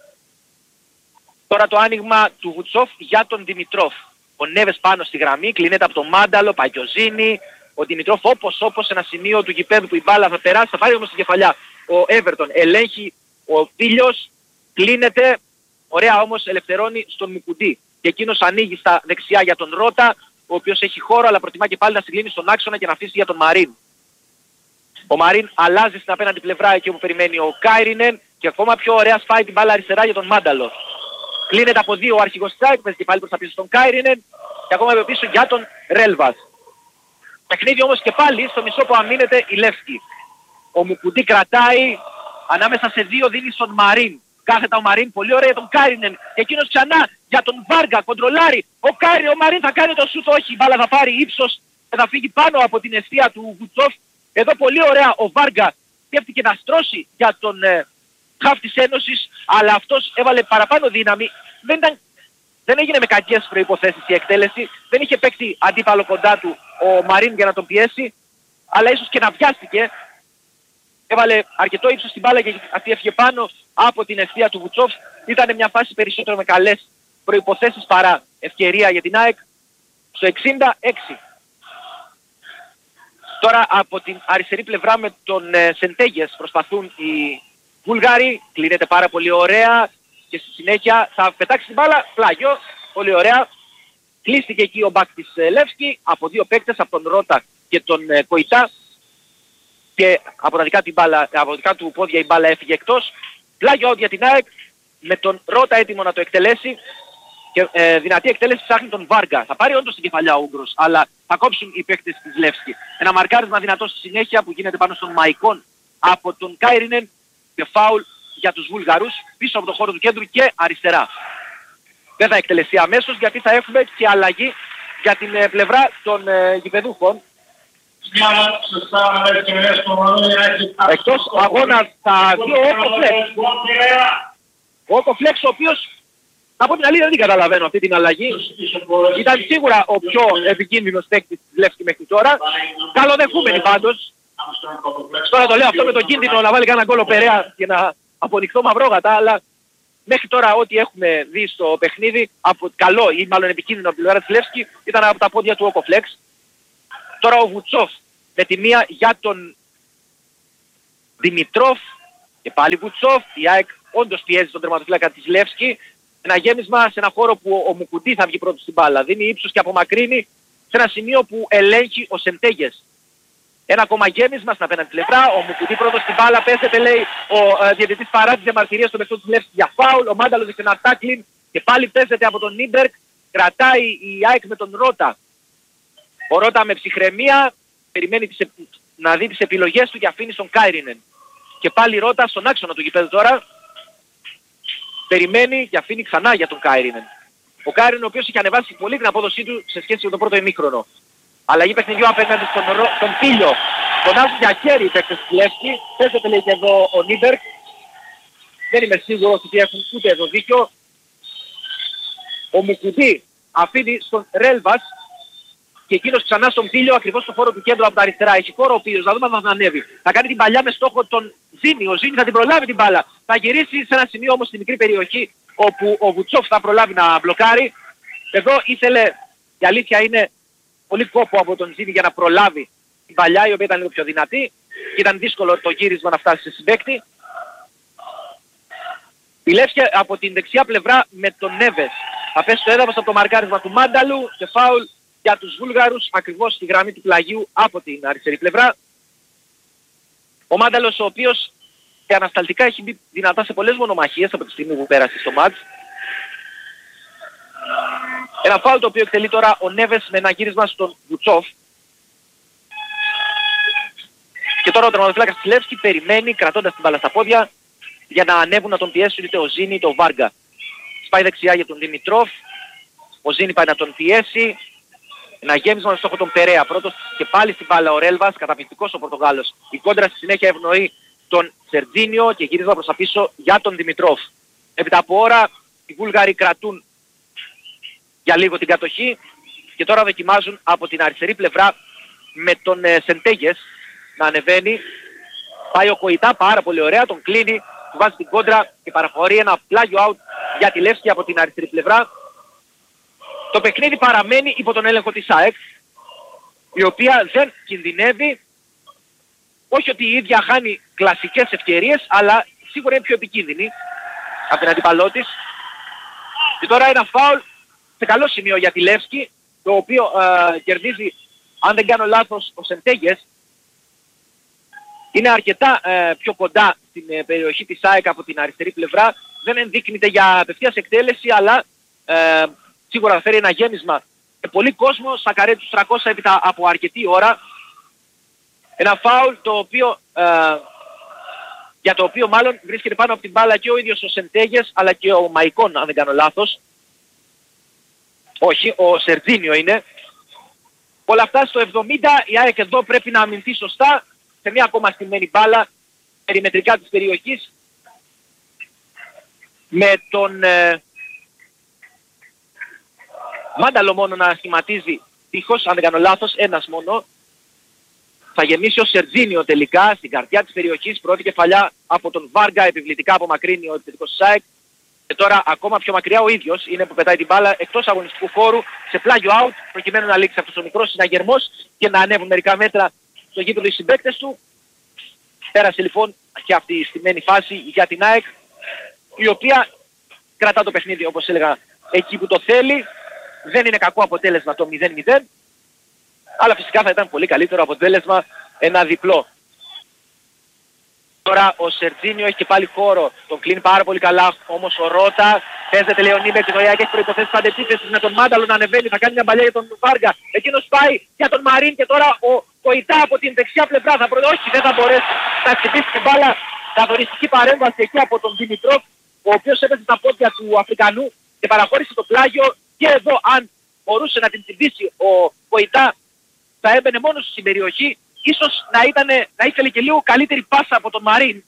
Τώρα το άνοιγμα του Βουτσόφ για τον Δημητρόφ. Ο Νέβες πάνω στη γραμμή, κλείνεται από τον Μάνταλο, πάει και ο Ζήνη. Ο Δημητρόφ όπως σε ένα σημείο του γηπέδου που η μπάλα θα περάσει, θα πάρει όμως την κεφαλιά. Ο Έβερτον ελέγχει, ο Πίλιος κλείνεται, ωραία όμως ελευθερώνει στον Μουκουντή. Και εκείνος ανοίγει στα δεξιά για τον Ρώτα, ο οποίος έχει χώρο αλλά προτιμά και πάλι να συγκλίνει στον άξονα και να αφήσει για τον Μαρίν. Ο Μαρίν αλλάζει στην απέναντι πλευρά εκεί όπου περιμένει ο Κάιρινεν και ακόμα πιο ωραία σπάει την μπάλα αριστερά για τον Μάνταλο. Κλείνεται από δύο ο αρχηγός της ΑΕΚ, παίζει και πάλι προς τα πίσω στον Κάιρινεν και ακόμα από πίσω για τον Ρέλβας. Παιχνίδι όμως και πάλι στο μισό που αμήνεται η Λεύσκη. Ο Μουκουντή κρατάει, ανάμεσα σε δύο δίνει στον Μαρίν. Κάθετα ο Μαρίν, πολύ ωραία για τον Κάιρινεν και εκείνος ξανά για τον Βάργα, κοντρολάρει. Ο Μαρίν θα κάνει το σούτ, όχι, η μπάλα θα πάρει ύψος και θα φύγει πάνω από την αιστεία του Βουτσόφ. Εδώ πολύ ωραία ο Βάργα σκέφτηκε να στρώσει για τον χαφ της Ένωσης, αλλά αυτός έβαλε παραπάνω δύναμη. Δεν έγινε με κακές προϋποθέσεις η εκτέλεση, δεν είχε παίξει αντίπαλο κοντά του ο Μαρίν για να τον πιέσει, αλλά ίσως και να βιάστηκε. Έβαλε αρκετό ύψος στην μπάλα και αυτή έφυγε πάνω από την αιστεία του Βουτσόφ. Ήταν μια φάση περισσότερο με καλές προϋποθέσεις παρά ευκαιρία για την ΑΕΚ στο 66. Τώρα από την αριστερή πλευρά με τον Σεντέγες προσπαθούν οι Βουλγάροι, κλείνεται πάρα πολύ ωραία και στη συνέχεια θα πετάξει την μπάλα, πλάγιο, πολύ ωραία. Κλείστηκε εκεί ο μπακ της Λεύσκη από δύο παίκτες, από τον Ρώτα και τον Κοϊτά και από τα δικά του πόδια η μπάλα έφυγε εκτός. Πλάγιο out για την ΑΕΚ με τον Ρώτα έτοιμο να το εκτελέσει και δυνατή εκτέλεση ψάχνει τον Βάργα. Θα πάρει όντως την κεφαλιά ο Ούγγρος, αλλά θα κόψουν οι παίκτες της Λεύσκη. Ένα μαρκάρισμα δυνατό στη συνέχεια που γίνεται πάνω στον Μαϊκόν από τον Κάιρινεν και φάουλ για τους Βουλγαρούς πίσω από το χώρο του κέντρου και αριστερά. Δεν θα εκτελεστεί αμέσως γιατί θα έχουμε και αλλαγή για την πλευρά των γηπεδούχων. Εκτός αγώνα θα βγει ο Όκοφλεξ. Ο Όκοφλεξ ο οποίος από την αλήθεια δεν καταλαβαίνω αυτή την αλλαγή. Ήταν σίγουρα ο πιο επικίνδυνος παίκτης της Λεύσκη μέχρι τώρα. Καλοδεχούμενοι πάντως. Τώρα το λέω αυτό με τον κίνδυνο να βάλει κανένα γκολ ο Περέα και να απονοιχθώ μαυρόγατα, αλλά μέχρι τώρα ό,τι έχουμε δει στο παιχνίδι από καλό ή μάλλον επικίνδυνο από την πλευρά της Λεύσκη ήταν από τα πόδια του Όκοφλεξ. Τώρα ο Βουτσόφ με τη μία για τον Δημητρόφ και πάλι Βουτσόφ. Η ΑΕΚ όντως πιέζει τον τερματοφύλακα της Λεύσκη. Ένα γέμισμα σε ένα χώρο που ο Μουκουντή θα βγει πρώτος στην μπάλα. Δίνει ύψος και απομακρύνει σε ένα σημείο που ελέγχει ο Σεντέγες. Ένα ακόμα γέμισμα στην απέναντι πλευρά. Ο Μουκουντή πρώτος στην μπάλα. Πέσεται, λέει ο διαιτητής, παρά τις διαμαρτυρίες στον παιχτό της Λεύσκης για φάουλ. Ο Μάνταλος δείχνει ένα τάκλιν και πάλι πέσεται από τον Νίμπερκ. Κρατάει η ΑΕΚ με τον Ρότα. Ο Ρότα με ψυχραιμία περιμένει να δει τις επιλογές του και αφήνει στον Κάιρινεν. Και πάλι Ρότα στον άξονα του γηπέδου τώρα. Περιμένει και αφήνει ξανά για τον Κάιρινεν. Ο Κάιρινεν ο οποίος είχε ανεβάσει πολύ την απόδοσή του σε σχέση με τον πρώτο ημίχρονο. Αλλαγή παιχνιδιού απέναντι στον Πίλιο. Τον άζουν για χέρι οι παίκτες της Λεύσκη. Πέσετε, λέει και εδώ ο Νίμπερκ. Δεν είμαι σίγουρος ότι έχουν ούτε εδώ δίκιο. Ο Μουκουντή αφήνει στον Ρέλβας και εκείνος ξανά στον Πίλιο, ακριβώς στο χώρο του κέντρου από τα αριστερά. Έχει χώρο ο Πίλιος, να δούμε αν θα ανέβει. Θα κάνει την παλιά με στόχο τον Ζήνη. Ο Ζήνη θα την προλάβει την μπάλα. Θα γυρίσει σε ένα σημείο όμως στη μικρή περιοχή όπου ο Βουτσόφ θα προλάβει να μπλοκάρει. Εδώ ήθελε, η αλήθεια είναι, πολύ κόπο από τον Ζήνη για να προλάβει την παλιά, η οποία ήταν λίγο πιο δυνατή. Και ήταν δύσκολο το γύρισμα να φτάσει σε συμπαίκτη. Η Λεύσκη από την δεξιά πλευρά με τον Νέβες. Θα πέσει στο έδαφος από το μαρκάρισμα του Μάνταλου και φάουλ για τους Βούλγαρους ακριβώς στη γραμμή του πλαγιού από την αριστερή πλευρά. Ο Μάνταλος ο οποίος και ανασταλτικά έχει μπει δυνατά σε πολλές μονομαχίες από τη στιγμή που πέρασε στο μάτς. Ένα φάουλ το οποίο εκτελεί τώρα ο Νέβες με ένα γύρισμα στον Βουτσόφ. Και τώρα ο τερματοφύλακας της Λεύσκη περιμένει κρατώντας την μπάλα στα πόδια για να ανέβουν να τον πιέσουν είτε ο Ζήνη είτε ο Βάργα. Σπάει δεξιά για τον Δημητρόφ. Ο Ζήνη πάει να τον πιέσει. Ένα γέμισμα με στόχο τον Περέα. Πρώτος και πάλι στην μπάλα ο Ρέλβας. Καταπληκτικός ο Πορτογάλος. Η κόντρα στη συνέχεια ευνοεί τον Σερτζίνιο και γύρισμα προς τα πίσω για τον Δημητρόφ. Έπειτα από ώρα οι Βούλγαροι κρατούν για λίγο την κατοχή και τώρα δοκιμάζουν από την αριστερή πλευρά με τον Σεντέγες να ανεβαίνει. Πάει ο Κοϊτά πάρα πολύ ωραία, τον κλείνει, του βάζει την κόντρα και παραχωρεί ένα πλάγιο out για τη Λεύσκη από την αριστερή πλευρά. Το παιχνίδι παραμένει υπό τον έλεγχο της ΑΕΚ, η οποία δεν κινδυνεύει. Όχι ότι η ίδια χάνει κλασικές ευκαιρίες, αλλά σίγουρα είναι πιο επικίνδυνη από την αντίπαλό της. Και τώρα ένα φάουλ σε καλό σημείο για τη Λεύσκη, το οποίο κερδίζει, αν δεν κάνω λάθος, ο Σεντέγες. Είναι αρκετά πιο κοντά στην περιοχή της ΑΕΚ από την αριστερή πλευρά. Δεν ενδείκνυται για απευθείας εκτέλεση, αλλά σίγουρα θα φέρει ένα γέμισμα. Και πολύ κόσμο στα καρέ τους 300 έπειτα από αρκετή ώρα. Ένα φάουλ το οποίο, για το οποίο μάλλον βρίσκεται πάνω από την μπάλα και ο ίδιος ο Σεντέγες, αλλά και ο Μαϊκόν, αν δεν κάνω λάθος. Όχι, ο Σερτζίνιο είναι. Όλα αυτά στο 70, η ΑΕΚ εδώ πρέπει να αμυνθεί σωστά. Σε μια ακόμα στημένη μπάλα, περιμετρικά της περιοχής, με τον Μάνταλο μόνο να σχηματίζει τείχος, αν δεν κάνω λάθος, ένας μόνο. Θα γεμίσει ο Σερτζίνιο τελικά στην καρδιά της περιοχής, πρώτη κεφαλιά από τον Βάργα, επιβλητικά απομακρύνει ο επιθετικός της ΑΕΚ. Και τώρα ακόμα πιο μακριά ο ίδιος είναι που πετάει την μπάλα εκτός αγωνιστικού χώρου σε πλάγιο out, προκειμένου να λήξει αυτός ο μικρός συναγερμός και να ανέβουν μερικά μέτρα στο γήπεδο οι συμπαίκτες του. Πέρασε λοιπόν και αυτή η στημένη φάση για την ΑΕΚ, η οποία κρατά το παιχνίδι όπως έλεγα εκεί που το θέλει. Δεν είναι κακό αποτέλεσμα το 0-0, αλλά φυσικά θα ήταν πολύ καλύτερο αποτέλεσμα ένα διπλό. Τώρα ο Σερτζίνιο έχει και πάλι χώρο, τον κλείνει πάρα πολύ καλά, όμως ο Ρότα παίζεται Λεωνίδε και το ΙΑΚ έχει προϋποθέσεις αντεπίθεσης με τον Μάνταλο να ανεβαίνει, θα κάνει μια παλιά για τον Βάργα, εκείνος πάει για τον Μαρίν και τώρα ο Κοϊτά από την δεξιά πλευρά θα όχι δεν θα μπορέσει να χτυπήσει την μπάλα, καθοριστική παρέμβαση εκεί από τον Δημητρόφ, ο οποίος έπεσε στα πόδια του Αφρικανού και παραχώρησε το πλάγιο και εδώ αν μπορούσε να την τσιμπήσει ο Κοϊτά θα έμπαινε μόνο στην περιοχή. Ίσως να ήθελε και λίγο καλύτερη πάσα από τον Μαρίν.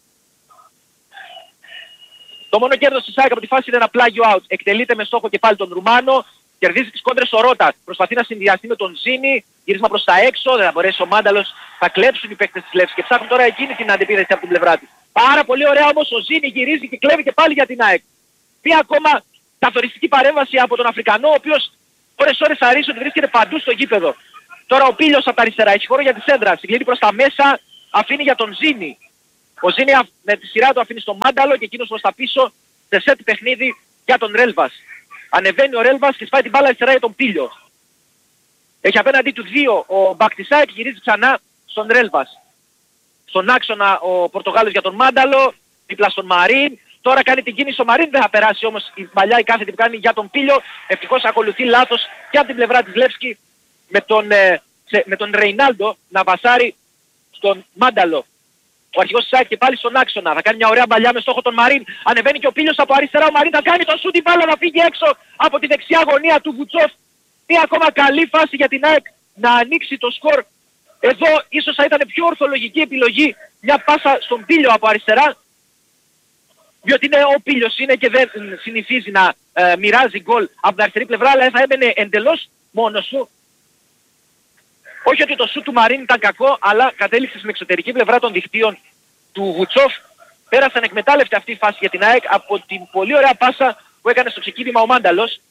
Το μόνο κέρδος της ΑΕΚ από τη φάση είναι ένα πλάγιο out. Εκτελείται με στόχο και πάλι τον Ρουμάνο. Κερδίζει τις κόντρες ο Ρότα. Προσπαθεί να συνδυαστεί με τον Ζήνη. Γύρισμα προς τα έξω. Δεν θα μπορέσει ο Μάνταλος. Θα κλέψουν οι παίκτες της Λεύσκης και ψάχνουν τώρα εκείνη την αντεπίθεση από την πλευρά της. Πάρα πολύ ωραία όμως ο Ζήνη γυρίζει και κλέβει και πάλι για την ΑΕΚ. Μία ακόμα καθοριστική παρέμβαση από τον Αφρικανό, ο οποίος ώρες αρίσει ότι βρίσκεται παντού στο γήπεδο. Τώρα ο Πίλιος από τα αριστερά έχει χώρο για τη σέντρα. Συγκλίνει προς τα μέσα, αφήνει για τον Ζήνη. Ο Ζήνη με τη σειρά του αφήνει στο Μάνταλο και εκείνος προς τα πίσω σε σετ παιχνίδι για τον Ρέλβας. Ανεβαίνει ο Ρέλβας και σπάει την μπάλα αριστερά για τον Πίλιο. Έχει απέναντί του 2 ο Μπακτισάκ, γυρίζει ξανά στον Ρέλβας. Στον άξονα ο Πορτογάλος για τον Μάνταλο, δίπλα στον Μαρίν. Τώρα κάνει την κίνηση ο Μαρίν, δεν θα περάσει όμως η παλιά η κάθετη που κάνει για τον Πίλιο. Ευτυχώς ακολουθεί λάθος και από την πλευρά της Λεύσκη με τον Ρεϊνάλντο να βασάρει στον Μάνταλο. Ο αρχηγός της ΑΕΚ και πάλι στον άξονα. Θα κάνει μια ωραία μπαλιά με στόχο τον Μαρίν. Ανεβαίνει και ο Πίλιος από αριστερά. Ο Μαρίν θα κάνει τον σούτ, η μπάλα να φύγει έξω από τη δεξιά γωνία του Βουτσόφ. Μια ακόμα καλή φάση για την ΑΕΚ να ανοίξει το σκορ. Εδώ ίσως θα ήταν πιο ορθολογική επιλογή μια πάσα στον Πίλιο από αριστερά. Διότι είναι ο Πίλιος είναι και δεν συνηθίζει να μοιράζει γκολ από την αριστερή πλευρά, αλλά θα έμπαινε εντελώς μόνος του. Όχι ότι το σούτ του Μαρίν ήταν κακό, αλλά κατέληξε στην εξωτερική πλευρά των δικτύων του Βουτσόφ. Πέρασαν εκμετάλλευτε αυτή η φάση για την ΑΕΚ από την πολύ ωραία πάσα που έκανε στο ξεκίνημα ο Μάνταλος.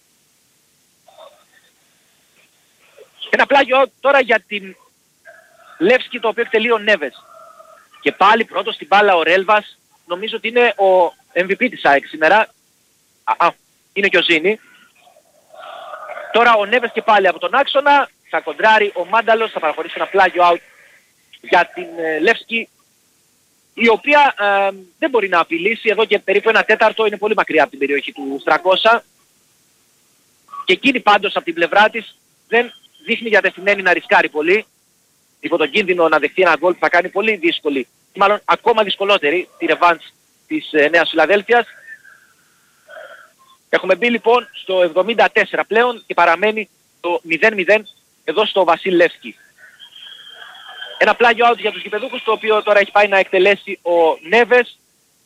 Ένα πλάγιο τώρα για την Λεύσκη, το οποίο εκτελεί ο Νέβες. Και πάλι πρώτος στην μπάλα ο Ρέλβας. Νομίζω ότι είναι ο MVP της ΑΕΚ σήμερα. Είναι και ο Ζήνη. Τώρα ο Νέβες και πάλι από τον άξονα. Θα κοντράρει ο Μάνταλος, θα παραχωρήσει ένα πλάγιο out για την Λεύσκη, η οποία δεν μπορεί να απειλήσει. Εδώ και περίπου ένα τέταρτο είναι πολύ μακριά από την περιοχή του Στρακώσα. Και εκείνη πάντως από την πλευρά της δεν δείχνει διατεθειμένη να ρισκάρει πολύ. Υπό τον κίνδυνο να δεχτεί ένα γκολ που θα κάνει πολύ δύσκολη, μάλλον ακόμα δυσκολότερη, τη ρεβάνς της Νέας Φιλαδέλφειας. Έχουμε μπει λοιπόν στο 74 πλέον και παραμένει το 0-0 εδώ στο Βασίλ Λεύσκη. Ένα πλάγιο out για τους γηπεδούχους, το οποίο τώρα έχει πάει να εκτελέσει ο Νέβες.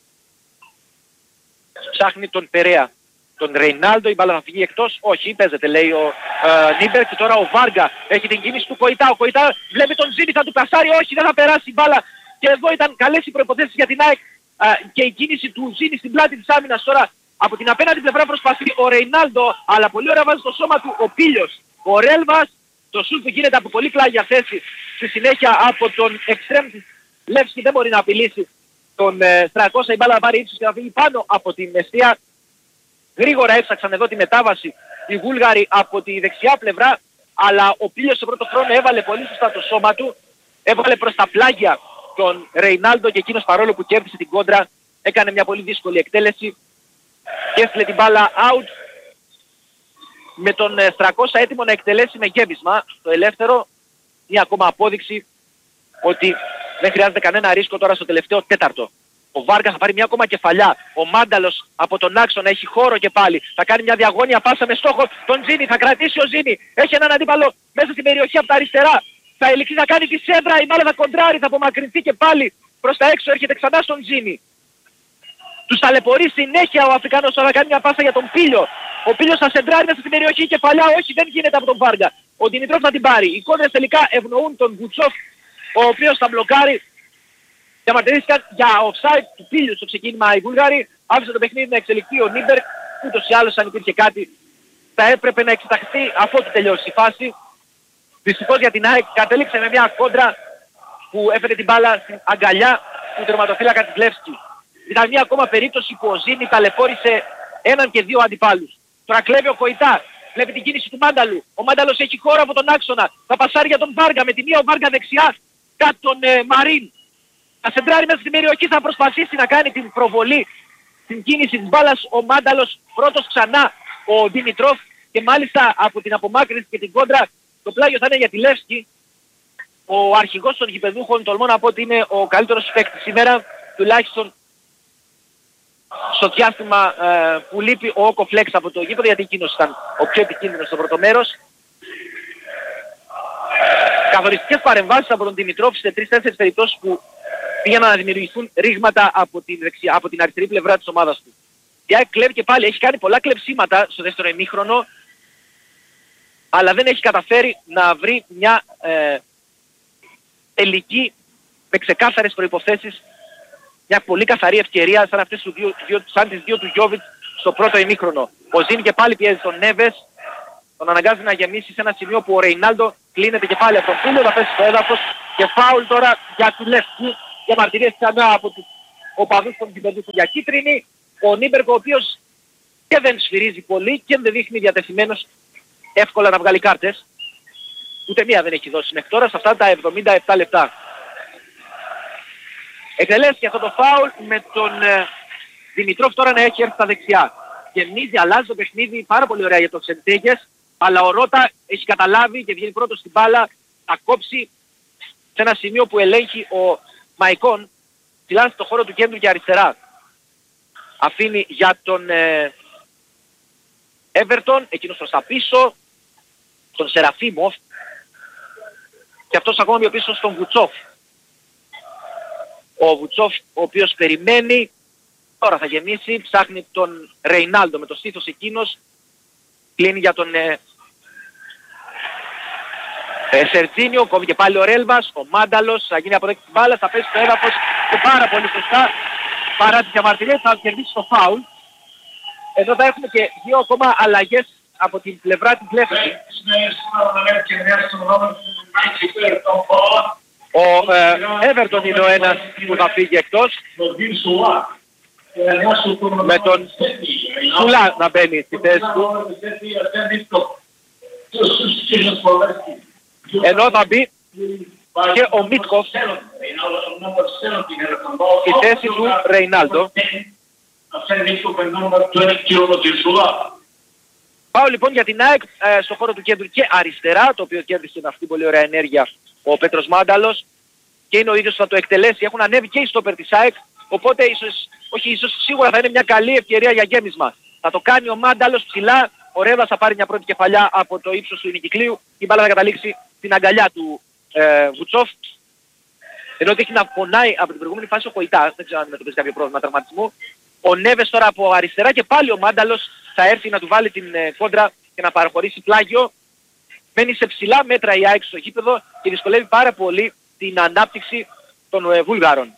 Ψάχνει τον Περέα, τον Ρεϊνάλντο, η μπάλα θα φύγει εκτός. Όχι, παίζεται λέει ο Νίμπερ. Και τώρα ο Βάργα έχει την κίνηση του Κοϊτά. Ο Κοϊτά βλέπει τον Ζήνη, θα του κασάρει. Όχι, δεν θα περάσει η μπάλα. Και εδώ ήταν καλές οι προϋποθέσεις για την ΑΕΚ και η κίνηση του Ζήνη στην πλάτη της άμυνας. Τώρα από την απέναντι πλευρά προσπαθεί ο Ρεϊνάλντο, αλλά πολύ ωραία βάζει το σώμα του ο Πίλιος. Ο Ρέλβας, το σούτ που γίνεται από πολύ πλάγια θέση, στη συνέχεια από τον εξτρέμ της Λεύσκη δεν μπορεί να απειλήσει τον Στρακώσα. Η μπάλα θα πάρει ύψος και θα φύγει πάνω από την αιστεία. Γρήγορα έψαξαν εδώ τη μετάβαση οι Βούλγαροι από τη δεξιά πλευρά, αλλά ο Πίλιος στο πρώτο χρόνο έβαλε πολύ σωστά το σώμα του, έβαλε προς τα πλάγια τον Ρεϊνάλντο και εκείνος παρόλο που κέρδισε την κόντρα έκανε μια πολύ δύσκολη εκτέλεση και έστειλε την μπάλα out, με τον Στρακώσα έτοιμο να εκτελέσει με γέμισμα στο ελεύθερο. Μια ακόμα απόδειξη ότι δεν χρειάζεται κανένα ρίσκο τώρα στο τελευταίο τέταρτο. Ο Βάργα θα πάρει μια ακόμα κεφαλιά. Ο Μάνταλος από τον άξονα έχει χώρο και πάλι. Θα κάνει μια διαγώνια πάσα με στόχο τον Ζήνη. Θα κρατήσει ο Ζήνη. Έχει έναν αντίπαλο μέσα στην περιοχή από τα αριστερά. Θα ελιχθεί να κάνει τη σέντρα. Η μπάλα θα κοντράρει. Θα απομακρυνθεί και πάλι προς τα έξω. Έρχεται ξανά στον Ζήνη. Τους ταλαιπωρεί συνέχεια ο Αφρικανός. Θα κάνει μια πάσα για τον Πίλιο. Ο Πίλιος θα σεντράρει μέσα στην περιοχή. Κεφαλιά. Όχι, δεν γίνεται από τον Βάργα. Ο Δημητρόφ θα την πάρει. Οι κόντρες τελικά ευνοούν τον Βουτσόφ, ο οποίος θα μπλοκάρει. Διαμαρτυρήθηκαν για offside του Πίλιου στο ξεκίνημα οι Βούλγαροι. Άφησε το παιχνίδι να εξελιχθεί ο Νίμπερ. Ούτως ή άλλως αν υπήρχε κάτι θα έπρεπε να εξεταχθεί αφότου τελειώσει η φάση. Δυστυχώς για την ΑΕΚ κατέληξε με μια κόντρα που έφερε την μπάλα στην αγκαλιά του τερματοφύλακα της Λεύσκη. Ήταν μια ακόμα περίπτωση που ο Ζήνη ταλαιπώρησε έναν και δύο αντιπάλους. Τώρα κλέβει ο Κοϊτά. Βλέπει την κίνηση του Μάνταλου. Ο Μάνταλος έχει χώρο από τον άξονα. Θα πασάρει για τον Βάργα. Με τη μία ο Βάργα δεξιά κάτω τον Μαρίν. Θα σεντράρει μέσα στην περιοχή, θα προσπαθήσει να κάνει την προβολή στην κίνηση της μπάλας. Ο Μάνταλος πρώτος ξανά ο Δημητρόφ και μάλιστα από την απομάκρυνση και την κόντρα το πλάγιο θα είναι για τη Λεύσκη. Ο αρχηγός των γηπεδούχων τολμώ να πω ότι είναι ο καλύτερος παίκτης σήμερα, τουλάχιστον στο διάστημα που λείπει ο Όκο Φλέξ από το γήπεδο, γιατί εκείνος ήταν ο πιο επικίνδυνος στο πρώτο μέρος. Καθοριστικές παρεμβάσεις από τον Δημητρόφ σε 3-4 περιπτώσεις που πήγαιναν να δημιουργηθούν ρήγματα από την αριστερή πλευρά της ομάδας του. Η ΑΕΚ κλέβει και πάλι, έχει κάνει πολλά κλεψίματα στο δεύτερο ημίχρονο, αλλά δεν έχει καταφέρει να βρει μια τελική με ξεκάθαρες προϋποθέσεις, μια πολύ καθαρή ευκαιρία σαν αυτές σαν τις δύο του Γιόβιτς στο πρώτο ημίχρονο. Ο Ζήνη και πάλι πιέζει τον Νέβες, τον αναγκάζει να γεμίσει σε ένα σημείο που ο Ρεϊνάλντο κλείνεται και πάλι από τον Πίλιο, θα πέσει στο έδαφος και φάουλ τώρα για τη Λεύσκη. διαμαρτυρίες ξανά από τους οπαδούς των γηπεδού του για κίτρινη. Ο Νίμπερκ ο οποίος και δεν σφυρίζει πολύ και δεν δείχνει διατεθειμένος εύκολα να βγάλει κάρτες. Ούτε μία δεν έχει δώσει μέχρι τώρα σε αυτά τα 77 λεπτά. Εκτελέστηκε αυτό το φάουλ με τον Δημητρόφ τώρα να έχει έρθει στα δεξιά. Γεμίζει, αλλάζει το παιχνίδι πάρα πολύ ωραία για τον Σεντέγες, αλλά ο Ρώτα έχει καταλάβει και βγαίνει πρώτος στην μπάλα, θα κόψει σε ένα σημείο που ελέγχει ο Μαϊκόν, ψηλά στο χώρο του κέντρου και αριστερά. Αφήνει για τον Everton, εκείνος προς τα πίσω, τον Σεραφίμοφ και αυτός ακόμα πιο πίσω στον Βουτσόφ. Ο Βουτσόφ ο οποίος περιμένει, τώρα θα γεμίσει, ψάχνει τον Ρεϊνάλντο με το στήθος εκείνος, κλείνει για τον Σερτζίνιο, κόβει και πάλι ο Ρέλβας, ο Μάνταλος θα γίνει αποδέκτη της μπάλας, θα πέσει στο έδαφος και πάρα πολύ σωστά παρά τις διαμαρτυρίες θα κερδίσει το φάουλ. Εδώ θα έχουμε και δύο ακόμα αλλαγές από την πλευρά της Λεύσκη. Ο Everton είναι ο ένας που θα φύγει εκτός, με τον Σουλά να μπαίνει στη θέση του. Ενώ θα μπει και ο Μίτκοφ στη θέση του Ρεϊνάλντο. Πάω λοιπόν για την ΑΕΚ στο χώρο του κέντρου και αριστερά, το οποίο κέρδισε με αυτή πολύ ωραία ενέργεια ο Πέτρος Μάνταλος και είναι ο ίδιος που θα το εκτελέσει. Έχουν ανέβει και οι στόπερ της ΑΕΚ, οπότε ίσως σίγουρα θα είναι μια καλή ευκαιρία για γέμισμα. Θα το κάνει ο Μάνταλος ψηλά, ο Ρέβας θα πάρει μια πρώτη κεφαλιά από το ύψος του Ινικυκλίου, η μπάλα θα καταλήξει στην αγκαλιά του Βουτσόφ. Ενώ ότι έχει να πονάει από την προηγούμενη φάση ο Κοϊτά, δεν ξέρω αν αντιμετωπίζει κάποιο πρόβλημα τραυματισμού. Ο Νέβες τώρα από αριστερά και πάλι ο Μάνταλος θα έρθει να του βάλει την κόντρα και να παραχωρήσει πλάγιο. Μένει σε ψηλά μέτρα η ΑΕΚ στο γήπεδο και δυσκολεύει πάρα πολύ την ανάπτυξη των Βούλγαρων.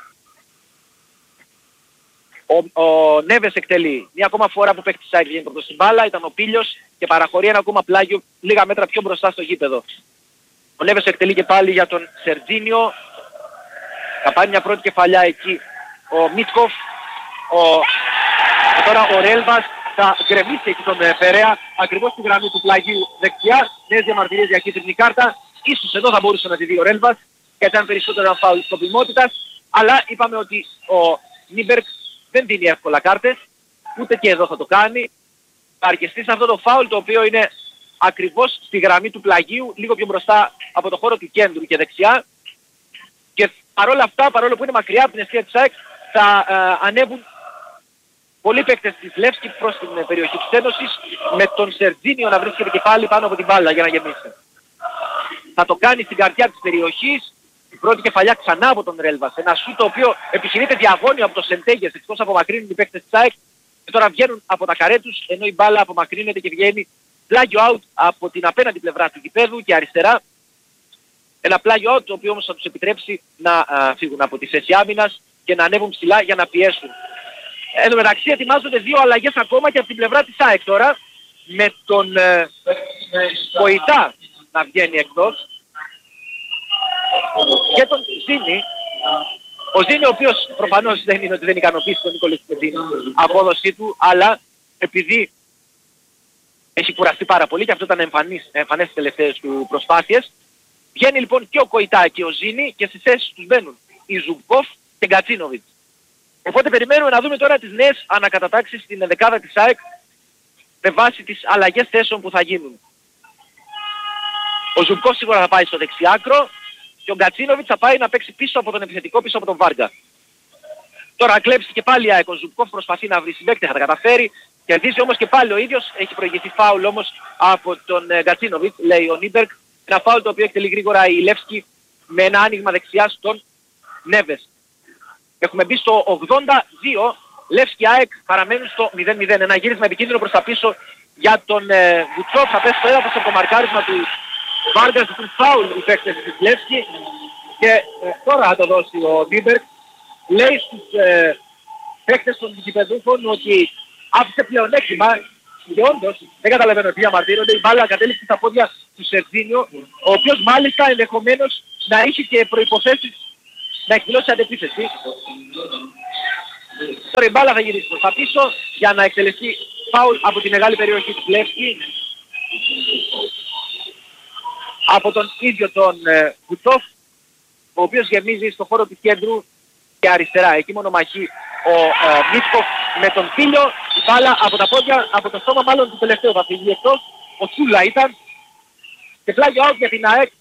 Ο Νέβες εκτελεί μια ακόμα φορά που παίχτης ΑΕΚ βγαίνει πρώτος στην μπάλα, ήταν ο Πίλιος και παραχωρεί ένα ακόμα πλάγιο λίγα μέτρα πιο μπροστά στο γήπεδο. Ο Νέβες εκτελεί και πάλι για τον Σερτζίνιο. Θα πάρει μια πρώτη κεφαλιά εκεί ο Μίτκοφ. Τώρα ο Ρέλβας θα γκρεμίσει εκεί τον Φερέα ακριβώς στη γραμμή του πλαγίου δεξιά. Νέες διαμαρτυρίες για κίτρινη κάρτα. Ίσως εδώ θα μπορούσε να τη δει ο Ρέλβας και ήταν περισσότερο ένα φάουλ σκοπιμότητας. Αλλά είπαμε ότι ο Νίμπερκ δεν δίνει εύκολα κάρτες. Ούτε και εδώ θα το κάνει. Θα αρκεστεί σε αυτό το φάουλ το οποίο είναι ακριβώς στη γραμμή του πλαγίου, λίγο πιο μπροστά από το χώρο του κέντρου και δεξιά. Και παρόλα αυτά, παρόλο που είναι μακριά από την αιστεία της ΑΕΚ, θα ανέβουν πολλοί παίκτες της Λεύσκη προς την περιοχή της Ένωσης, με τον Σερτζίνιο να βρίσκεται και πάλι πάνω από την μπάλα για να γεμίσει. Θα το κάνει στην καρδιά της περιοχής, η πρώτη κεφαλιά ξανά από τον Ρέλβας. Ένα σου το οποίο επιχειρείται διαγώνιο από το Σεντέγες, εκτός απομακρύνουν οι παίκτες της ΑΕΚ και τώρα βγαίνουν από τα καρέ τους, ενώ η μπάλα απομακρύνεται και βγαίνει πλάγιο out από την απέναντι πλευρά του γηπέδου και αριστερά. Ένα πλάγιο out το οποίο όμως θα τους επιτρέψει να φύγουν από τη θέση άμυνας και να ανέβουν ψηλά για να πιέσουν. Εν τω μεταξύ ετοιμάζονται δύο αλλαγές ακόμα και από την πλευρά της ΑΕΚ τώρα, με τον Κοϊτά να βγαίνει εκτός και τον Ζήνη. Ο Ζήνη ο οποίος προφανώς δεν είναι ότι δεν ικανοποιήσει τον Νικολή στην απόδοσή του, αλλά επειδή έχει κουραστεί πάρα πολύ και αυτό ήταν εμφανές στις τελευταίες του προσπάθειες. Βγαίνει λοιπόν και ο Κοϊτά και ο Ζήνη και στις θέσεις τους μπαίνουν η Ζουμπκόφ και Γκατσίνοβιτς. Οπότε περιμένουμε να δούμε τώρα τις νέες ανακατατάξεις στην δεκάδα της ΑΕΚ με βάση τις αλλαγές θέσεων που θα γίνουν. Ο Ζουμπκόφ σίγουρα θα πάει στο δεξιάκρο και ο Γκατσίνοβιτς θα πάει να παίξει πίσω από τον επιθετικό, πίσω από τον Βάρντα. Τώρα κλέψει και πάλι η ΑΕΚ. Ο Ζουμπκόφ προσπαθεί να βρει συμπαίκτη, θα τα καταφέρει. Κερδίζει όμως και πάλι ο ίδιος. Έχει προηγηθεί φάουλ όμως από τον Γκατσίνοβιτς, λέει ο Νίμπερκ. Ένα φάουλ το οποίο εκτελεί γρήγορα η Λεύσκη με ένα άνοιγμα δεξιά στον Νέβες. Έχουμε μπει στο 82. Λεύσκη ΑΕΚ παραμένουν στο 0-0. Ένα γύρισμα επικίνδυνο προς τα πίσω για τον Βουτσόφ. Θα πέσει το έδαφος από το μαρκάρισμα του Βάργκας του φάουλ οι παίκτες της Λεύσκη. Και τώρα θα το δώσει ο Νίμπερκ. Λέει στους παίκτες των γηπεδούχων ότι άφησε πλεονέκτημα και όντως δεν καταλαβαίνω τι διαμαρτύρονται. Η μπάλα κατέληξε στα πόδια του Σερτζίνιο, ο οποίος μάλιστα ενδεχομένως να είχε και προϋποθέσεις να εκδηλώσει αντεπίθεση. Τώρα η μπάλα θα γυρίσει προς τα πίσω για να εκτελεστεί φάουλ από τη μεγάλη περιοχή του Λεύσκη. Από τον ίδιο τον Κουτσόφ, ο οποίος γεμίζει στο χώρο του κέντρου και αριστερά. Εκεί μονομαχεί ο Μίτσκοφ με τον Φίλιο. Η μπάλα από τα πόδια, από το στόμα μάλλον του τελευταίου θα φύγει εκτός. Ο Τσούλα ήταν. Και πλάγιο out για την ΑΕΚ.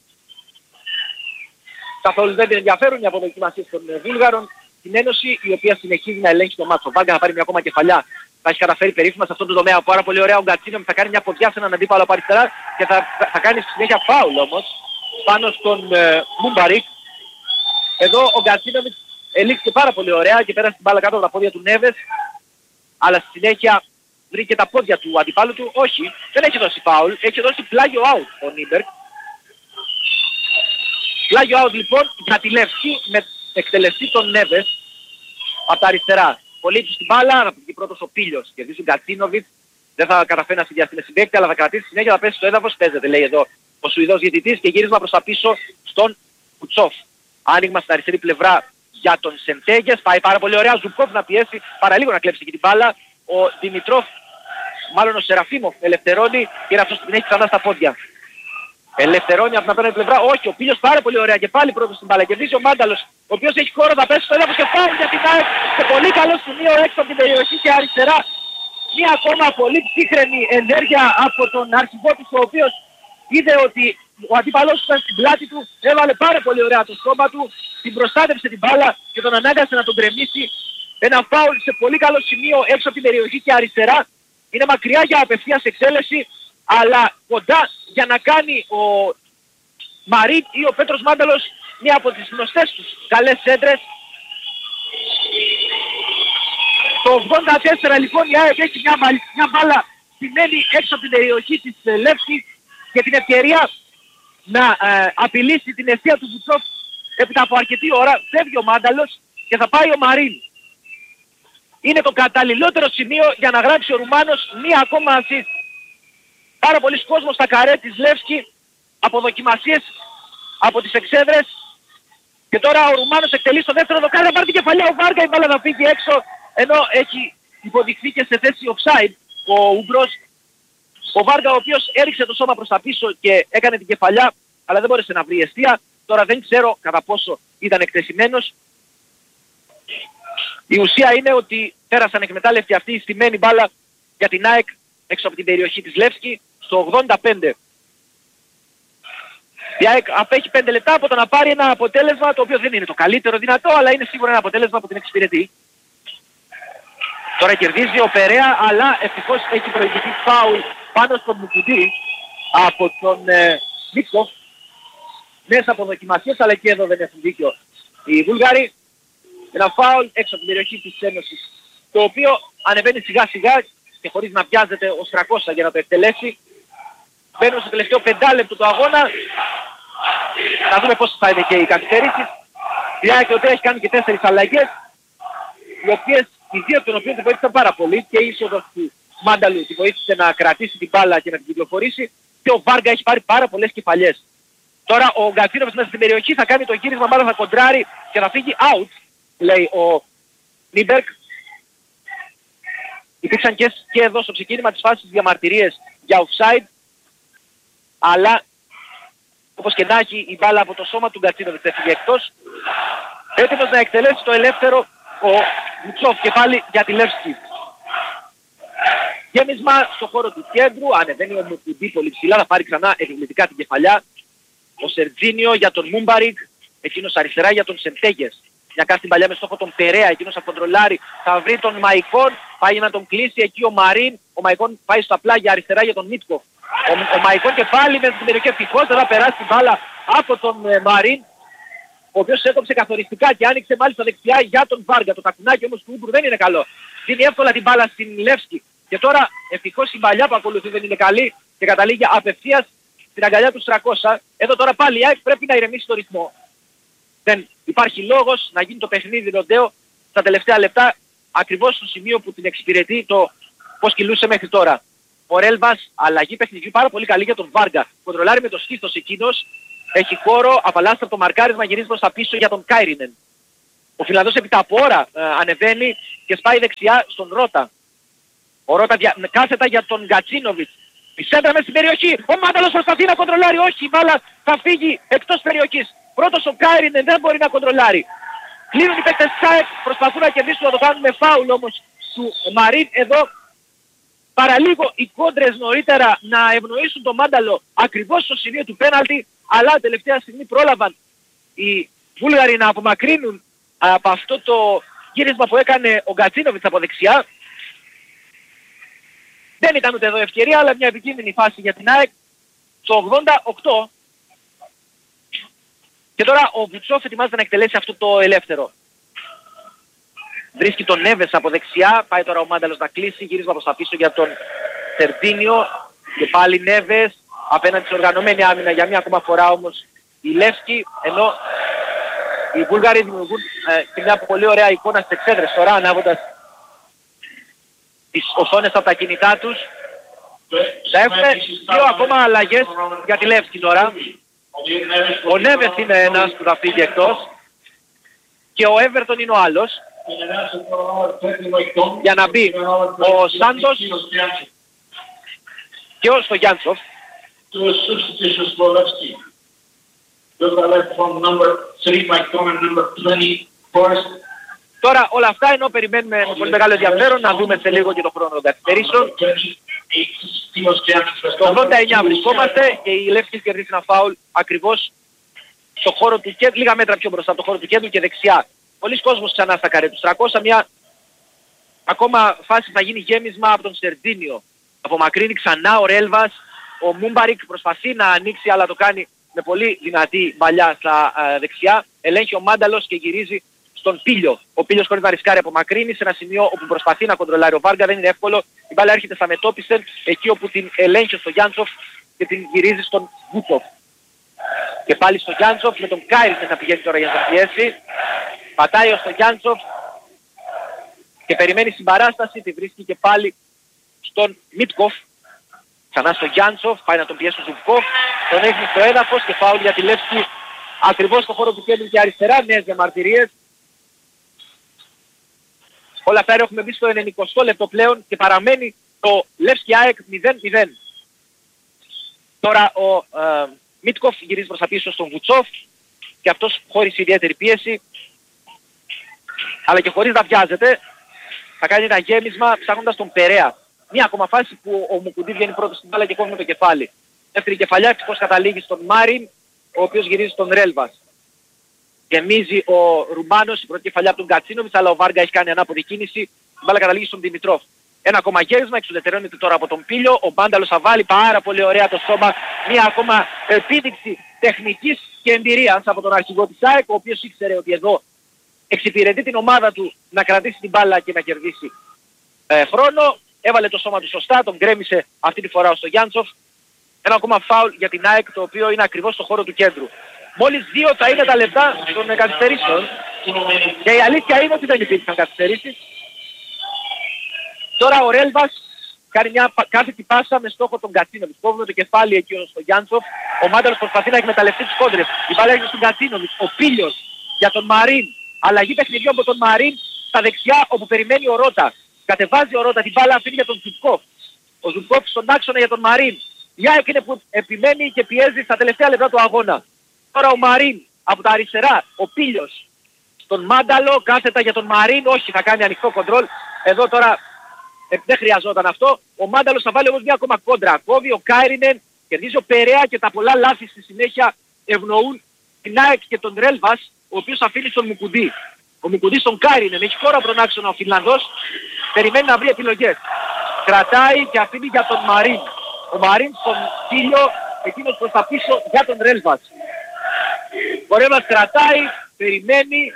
Καθόλου δεν την ενδιαφέρουν οι αποδοκιμασίες των Βούλγαρων. Την Ένωση, η οποία συνεχίζει να ελέγχει το μάτσο. Ο Βάγκα θα πάρει μια ακόμα κεφαλιά. Θα έχει καταφέρει περίφημα σε αυτόν τον τομέα. Πάρα πολύ ωραία ο Γκατσίνο θα κάνει μια ποδιά σε έναν αντίπαλο από αριστερά και θα κάνει στη συνέχεια φάουλ όμως πάνω στον Μούμπαρικ. Εδώ ο Γκατσίνοβιτς ελήξε πάρα πολύ ωραία και πέρασε την μπάλα κάτω από τα πόδια του Νέβες. Αλλά στη συνέχεια βρήκε τα πόδια του αντιπάλου του. Όχι, δεν έχει δώσει φάουλ. Έχει δώσει πλάγιο out ο Νίμπερκ. Πλάγιο out λοιπόν για τη Λεύσκη με εκτελεστή τον Νέβες από τα αριστερά. Πολύ του στην μπάλα, να πήγε πρώτος ο Πίλιος. Κερδίσει ο Γκατσίνοβιτς. Δεν θα καταφέρει να συνδυαστεί με συμπαίκτη, αλλά θα κρατήσει συνέχεια, θα πέσει στο έδαφος. Παίζεται, λέει εδώ ο Σουηδός διαιτητής και γύρισμα προς τα πίσω στον Κουτσόφ. Άνοιγμα στην αριστερή πλευρά για τον Σεντέγες. Πάει πάρα πολύ ωραία. Ζουκόφ να πιέσει παραλίγο να κλέψει και την μπάλα. Ο Δημητρόφ, μάλλον ο Σεραφίμοφ, ελευθερώνει και είναι αυτός που την έχει ξανά στα πόδια. Ελευθερώνει από την απέναντι πλευρά. Όχι, ο Πίλιος πάρα πολύ ωραία και πάλι πρώτος στην μπάλα. Κερδίζει ο Μάνταλος, ο οποίος έχει χώρο να πέσει στο έδαφος και πάει για την ΑΕΚ σε πολύ καλό σημείο έξω από την περιοχή και αριστερά. Μία ακόμα πολύ ψύχρεμη ενέργεια από τον αρχηγό του, ο οποίος είδε ότι ο αντίπαλός ήταν στην πλάτη του, έβαλε πάρα πολύ ωραία το στόμα του, την προστάτευσε την μπάλα και τον ανάγκασε να τον γκρεμίσει. Ένα φάουλ σε πολύ καλό σημείο έξω από την περιοχή και αριστερά. Είναι μακριά για απευθείας εξέλεση, αλλά κοντά για να κάνει ο Μαρίτ ή ο Πέτρος Μάνταλος μία από τις γνωστές τους καλές έντρες. Το 84 λοιπόν η ΑΕΚ έχει μια μπάλα στημένη έξω από την περιοχή της Λεύσκης και την ευκαιρία να απειλήσει την αιστεία του Βουτσόφ έπειτα από αρκετή ώρα. Φεύγει ο Μάνταλος και θα πάει ο Μαρίν. Είναι το καταλληλότερο σημείο για να γράψει ο Ρουμάνος μία ακόμα assist. Πάρα πολλοί κόσμος στα καρέ της Λεύσκη, αποδοκιμασίες από τις εξέδρες και τώρα ο Ρουμάνος εκτελεί στο δεύτερο δοκάρι, θα πάρει την κεφαλιά ο Βάργα, η μπάλα θα φύγει έξω ενώ έχει υποδειχθεί και σε θέση offside ο Ούμπρος. Ο Βάργα ο οποίος έριξε το σώμα προς τα πίσω και έκανε την κεφαλιά αλλά δεν μπόρεσε να βρει εστία. Τώρα δεν ξέρω κατά πόσο ήταν εκτεθειμένος. Η ουσία είναι ότι πέρασαν εκμετάλλευτη αυτή η στημένη μπάλα για την ΑΕΚ έξω από την περιοχή της Λεύσκη στο 85. Η ΑΕΚ απέχει 5 λεπτά από το να πάρει ένα αποτέλεσμα το οποίο δεν είναι το καλύτερο δυνατό, αλλά είναι σίγουρα ένα αποτέλεσμα που την εξυπηρετεί. Τώρα κερδίζει ο Περέα, αλλά ευτυχώς έχει προηγηθεί φάουλ πάνω στον Μουκουντή από τον Μίτσκοφ. Νέες αποδοκιμασίες, αλλά και εδώ δεν έχουν δίκιο οι Βούλγαροι. Ένα φάουλ έξω από την περιοχή της Ένωσης, το οποίο ανεβαίνει σιγά σιγά και χωρίς να πιάζεται ο Στρακώσα για να το εκτελέσει. Μπαίνουν στο τελευταίο 5 λεπτό του αγώνα. Να δούμε πώς θα είναι και οι καθυστερήσεις. Η ΑΕΚ έχει κάνει και 4 αλλαγές, οι οποίες, οι δύο των οποίων τη βοήθησαν πάρα πολύ, και η είσοδος του Μάνταλου τη βοήθησε να κρατήσει την μπάλα και να την κυκλοφορήσει, και ο Βάργα έχει πάρει πάρα πολλές κεφαλιές. Τώρα ο Γκατσίνοβιτς μέσα στην περιοχή θα κάνει το γύρισμα, μάλλον θα κοντράρει και θα φύγει out, λέει ο Νίμπερκ. Υπήρξαν και εδώ στο ξεκίνημα της φάσης διαμαρτυρίες για offside, αλλά όπως και να έχει η μπάλα από το σώμα του Γκατσίνοβιτς έφυγε εκτός. Έτοιμος να εκτελέσει το ελεύθερο ο Βουτσόφ και πάλι για τη Λεύσκη. Γέμισμα στο χώρο του κέντρου, ανεβαίνει ο Μουκουντή πολύ ψηλά, θα πάρει ξανά επιβλητικά την κεφαλιά. Ο Σερτζίνιο για τον Μούμπαρικ, εκείνος αριστερά για τον Σεντέγες. Μια κάστη παλιά με στόχο τον Περέα, εκείνος θα κοντρολάρει, θα βρει τον Μαϊκόν, πάει να τον κλείσει εκεί ο Μαρίν. Ο Μαϊκόν πάει στα πλάγια αριστερά για τον Μίτσκοφ. Ο Μαϊκόν και πάλι μέσα στην περιοχή ευτυχώς δεν θα περάσει την μπάλα από τον Μαρίν, ο οποίος έκοψε καθοριστικά και άνοιξε μάλιστα δεξιά για τον Βάργα. Το τακουνάκι όμως του Ούμπρου δεν είναι καλό. Δίνει εύκολα την μπάλα στην Λεύσκη. Και τώρα ευτυχώς η παλιά που ακολουθεί δεν είναι καλή και καταλήγει απευθείας στην αγκαλιά του Στρακώσα. Εδώ τώρα πάλι η ΑΕΚ πρέπει να ηρεμήσει το ρυθμό. Δεν υπάρχει λόγος να γίνει το παιχνίδι ροντέο στα τελευταία λεπτά, ακριβώς στο σημείο που την εξυπηρετεί το πώς κυλούσε μέχρι τώρα. Ο Ρέλβας, αλλαγή παιχνιδιού πάρα πολύ καλή για τον Βάργα. Κοντρολάρει με το σχίστος εκείνος. Έχει χώρο, απαλλάσσεται από το μαρκάρισμα, γυρίζει προς τα πίσω για τον Κάιρινεν. Ο Φιλανδός επί τα πόρα ανεβαίνει και σπάει δεξιά στον Ρώτα. Ο Ρώτα κάθετα για τον Γκατσίνοβιτς. Η σέντρα μέσα στην περιοχή. Ο Μάνταλος προσπαθεί να κοντρολάρει. Όχι, η μπάλα θα φύγει εκτός περιοχής. Πρώτος ο Κάιρινεν δεν μπορεί να κοντρολάρει. Κλείνουν οι παίκτες ΣΑΕΚ, προσπαθούν να κερδίσουν, να το κάνουν με φάουλ όμως του Μαρίν. Εδώ παραλίγο οι κόντρες νωρίτερα να ευνοήσουν τον Μάνταλο ακριβώς στο σημείο του πέναλτι, αλλά τελευταία στιγμή πρόλαβαν οι Βούλγαροι να απομακρύνουν από αυτό το γύρισμα που έκανε ο Γκατσίνοβιτς από δεξιά. Δεν ήταν ούτε εδώ ευκαιρία, αλλά μια επικίνδυνη φάση για την ΑΕΚ στο 88. Και τώρα ο Βουτσόφ ετοιμάζεται να εκτελέσει αυτό το ελεύθερο. Βρίσκει τον Νέβες από δεξιά, πάει τώρα ο Μάνταλος να κλείσει, γύρισμα προς τα πίσω για τον Σερντίνιο και πάλι Νέβες απέναντι σε οργανωμένη άμυνα για μια ακόμα φορά όμως η Λεύσκη, ενώ οι Βούλγαροι δημιουργούν και μια πολύ ωραία εικόνα στις εξέδρες τώρα ανάβοντας τις οθόνες από τα κινητά τους. Θα έχουμε δύο ακόμα αλλαγές για τη Λεύσκη τώρα. Ο Νέβες είναι ένας που θα φύγει εκτός και ο Έβερτον είναι ο άλλος. Για να μπει ο Σάντος και ο Στογιάντσοφ. Τώρα όλα αυτά ενώ περιμένουμε με πολύ μεγάλο ενδιαφέρον να δούμε σε λίγο και το χρόνο των καθυστερήσεων. Στο 89 βρισκόμαστε και η Λεύσκη κερδίσει ένα φάουλ ακριβώς στο χώρο του κέντρου, λίγα μέτρα πιο μπροστά από το χώρο του κέντρου και δεξιά. Πολλοί κόσμος ξανά στα καρέ τους. 300, μια ακόμα φάση θα γίνει γέμισμα από τον Σερντίνιο. Απομακρύνει ξανά ο Ρέλβας, ο Μούμπαρικ προσπαθεί να ανοίξει αλλά το κάνει με πολύ δυνατή μπαλιά στα δεξιά. Ελέγχει ο Μάνταλος και γυρίζει στον Πίλιο. Ο Πίλιος χωρίς να ρισκάρει απομακρύνει σε ένα σημείο όπου προσπαθεί να κοντρολάρει ο Βάργα, δεν είναι εύκολο. Η μπάλα έρχεται στα μετώπισεν, εκεί όπου την ελέγχει στο Γιάντσοφ και την γυρίζει στον Βούτσοφ. Και πάλι στο Γιάντσοφ με τον Κάιρινεν θα πηγαίνει τώρα για να τον πιέσει. Πατάει ο Στογιάντσοφ και περιμένει συμπαράσταση, τη βρίσκει και πάλι στον Μίτκοφ. Ξανά στο Γιάντσοφ, πάει να τον πιέσει ο Ζουμπκοφ, τον έχει στο έδαφος και φάουλ για τη Λεύσκη ακριβώς στο χώρο του κέντρου και αριστερά, νέες διαμαρτυρίες. Όλα αυτά έχουμε μπει στο 90 λεπτό πλέον και παραμένει το Λεύσκη ΑΕΚ 0-0. Τώρα ο Μίτκοφ γυρίζει προς τα πίσω στον Βουτσόφ και αυτός χωρίς ιδιαίτερη πίεση αλλά και χωρίς να βιάζεται θα κάνει ένα γέμισμα ψάχνοντας τον Περέα. Μια ακόμα φάση που ο Μουκουντή βγαίνει πρώτος στην μπάλα και κόβει με το κεφάλι. Δεύτερη κεφαλιά, ευτυχώς καταλήγει στον Μάριν, ο οποίος γυρίζει στον Ρέλβας. Γεμίζει ο Ρουμπάνος, η πρώτη κεφαλιά από τον Γκατσίνοβιτς, αλλά ο Βάργα έχει κάνει ανάποδη κίνηση. Η μπάλα καταλήγει στον Δημητρόφ. Ένα ακόμα γέρισμα, εξουδετερώνεται τώρα από τον Πίλιο. Ο Μάνταλος θα βάλει πάρα πολύ ωραία το σώμα. Μια ακόμα επίδειξη τεχνικής και εμπειρίας από τον αρχηγό της ΑΕΚ, ο οποίος ήξερε ότι εδώ εξυπηρετεί την ομάδα του να κρατήσει την μπάλα και να κερδίσει χρόνο. Έβαλε το σώμα του σωστά, τον γκρέμισε αυτή τη φορά στο Γιάντσοφ. Ένα ακόμα φάουλ για την ΑΕΚ, το οποίο είναι ακριβώς στο χώρο του κέντρου. Μόλις 2 θα είναι τα λεπτά των καθυστερήσεων. Και η αλήθεια είναι ότι δεν υπήρχαν καθυστερήσεις. Τώρα ο Ρέλβας κάνει μια κάθετη πάσα με στόχο τον Γκατσίνοβιτς. Κόβουμε το κεφάλι εκεί στο Γιάντσοφ. Ο Μάνταλος προσπαθεί να εκμεταλλευτεί τις κόντρες. Η μπάλα έρχεται στον Γκατσίνοβιτς. Ο Πίλιος για τον Μαρίν. Αλλαγή παιχνιδιού από τον Μαρίν στα δεξιά όπου περιμένει ο Ρώτα. Κατεβάζει ο Ρώτα την μπάλα αυτή για τον Ζουμπκοφ. Ο Ζουμπκοφ στον άξονα για τον Μαρίν. Η ΑΕΚ είναι που επιμένει και πιέζει στα τελευταία λεπτά του αγώνα. Τώρα ο Μαρίν από τα αριστερά. Ο Πίλιος στον Μάνταλο κάθετα για τον Μαρίν. Όχι, θα κάνει ανοιχτό κοντρόλ. Εδώ τώρα δεν χρειαζόταν αυτό. Ο Μάνταλος θα βάλει όμως μια ακόμα κόντρα. Κόβει ο Κάιρινεν, κερδίζει ο Περέα και τα πολλά λάθη στη συνέχεια ευνοούν την ΑΕΚ και τον Ρέλβας, ο οποίος αφήνει στον Μουκουντή. Ο Μουκουντή στον Κάιρινεν, έχει χώρο από τον άξονα ο Φινλανδός, περιμένει να βρει επιλογές. Κρατάει και αφήνει για τον Μαρίν. Ο Μαρίν στον Πίλιο, εκείνος προς τα πίσω για τον Ρέλβας. Ο Ρέλβας κρατάει, περιμένει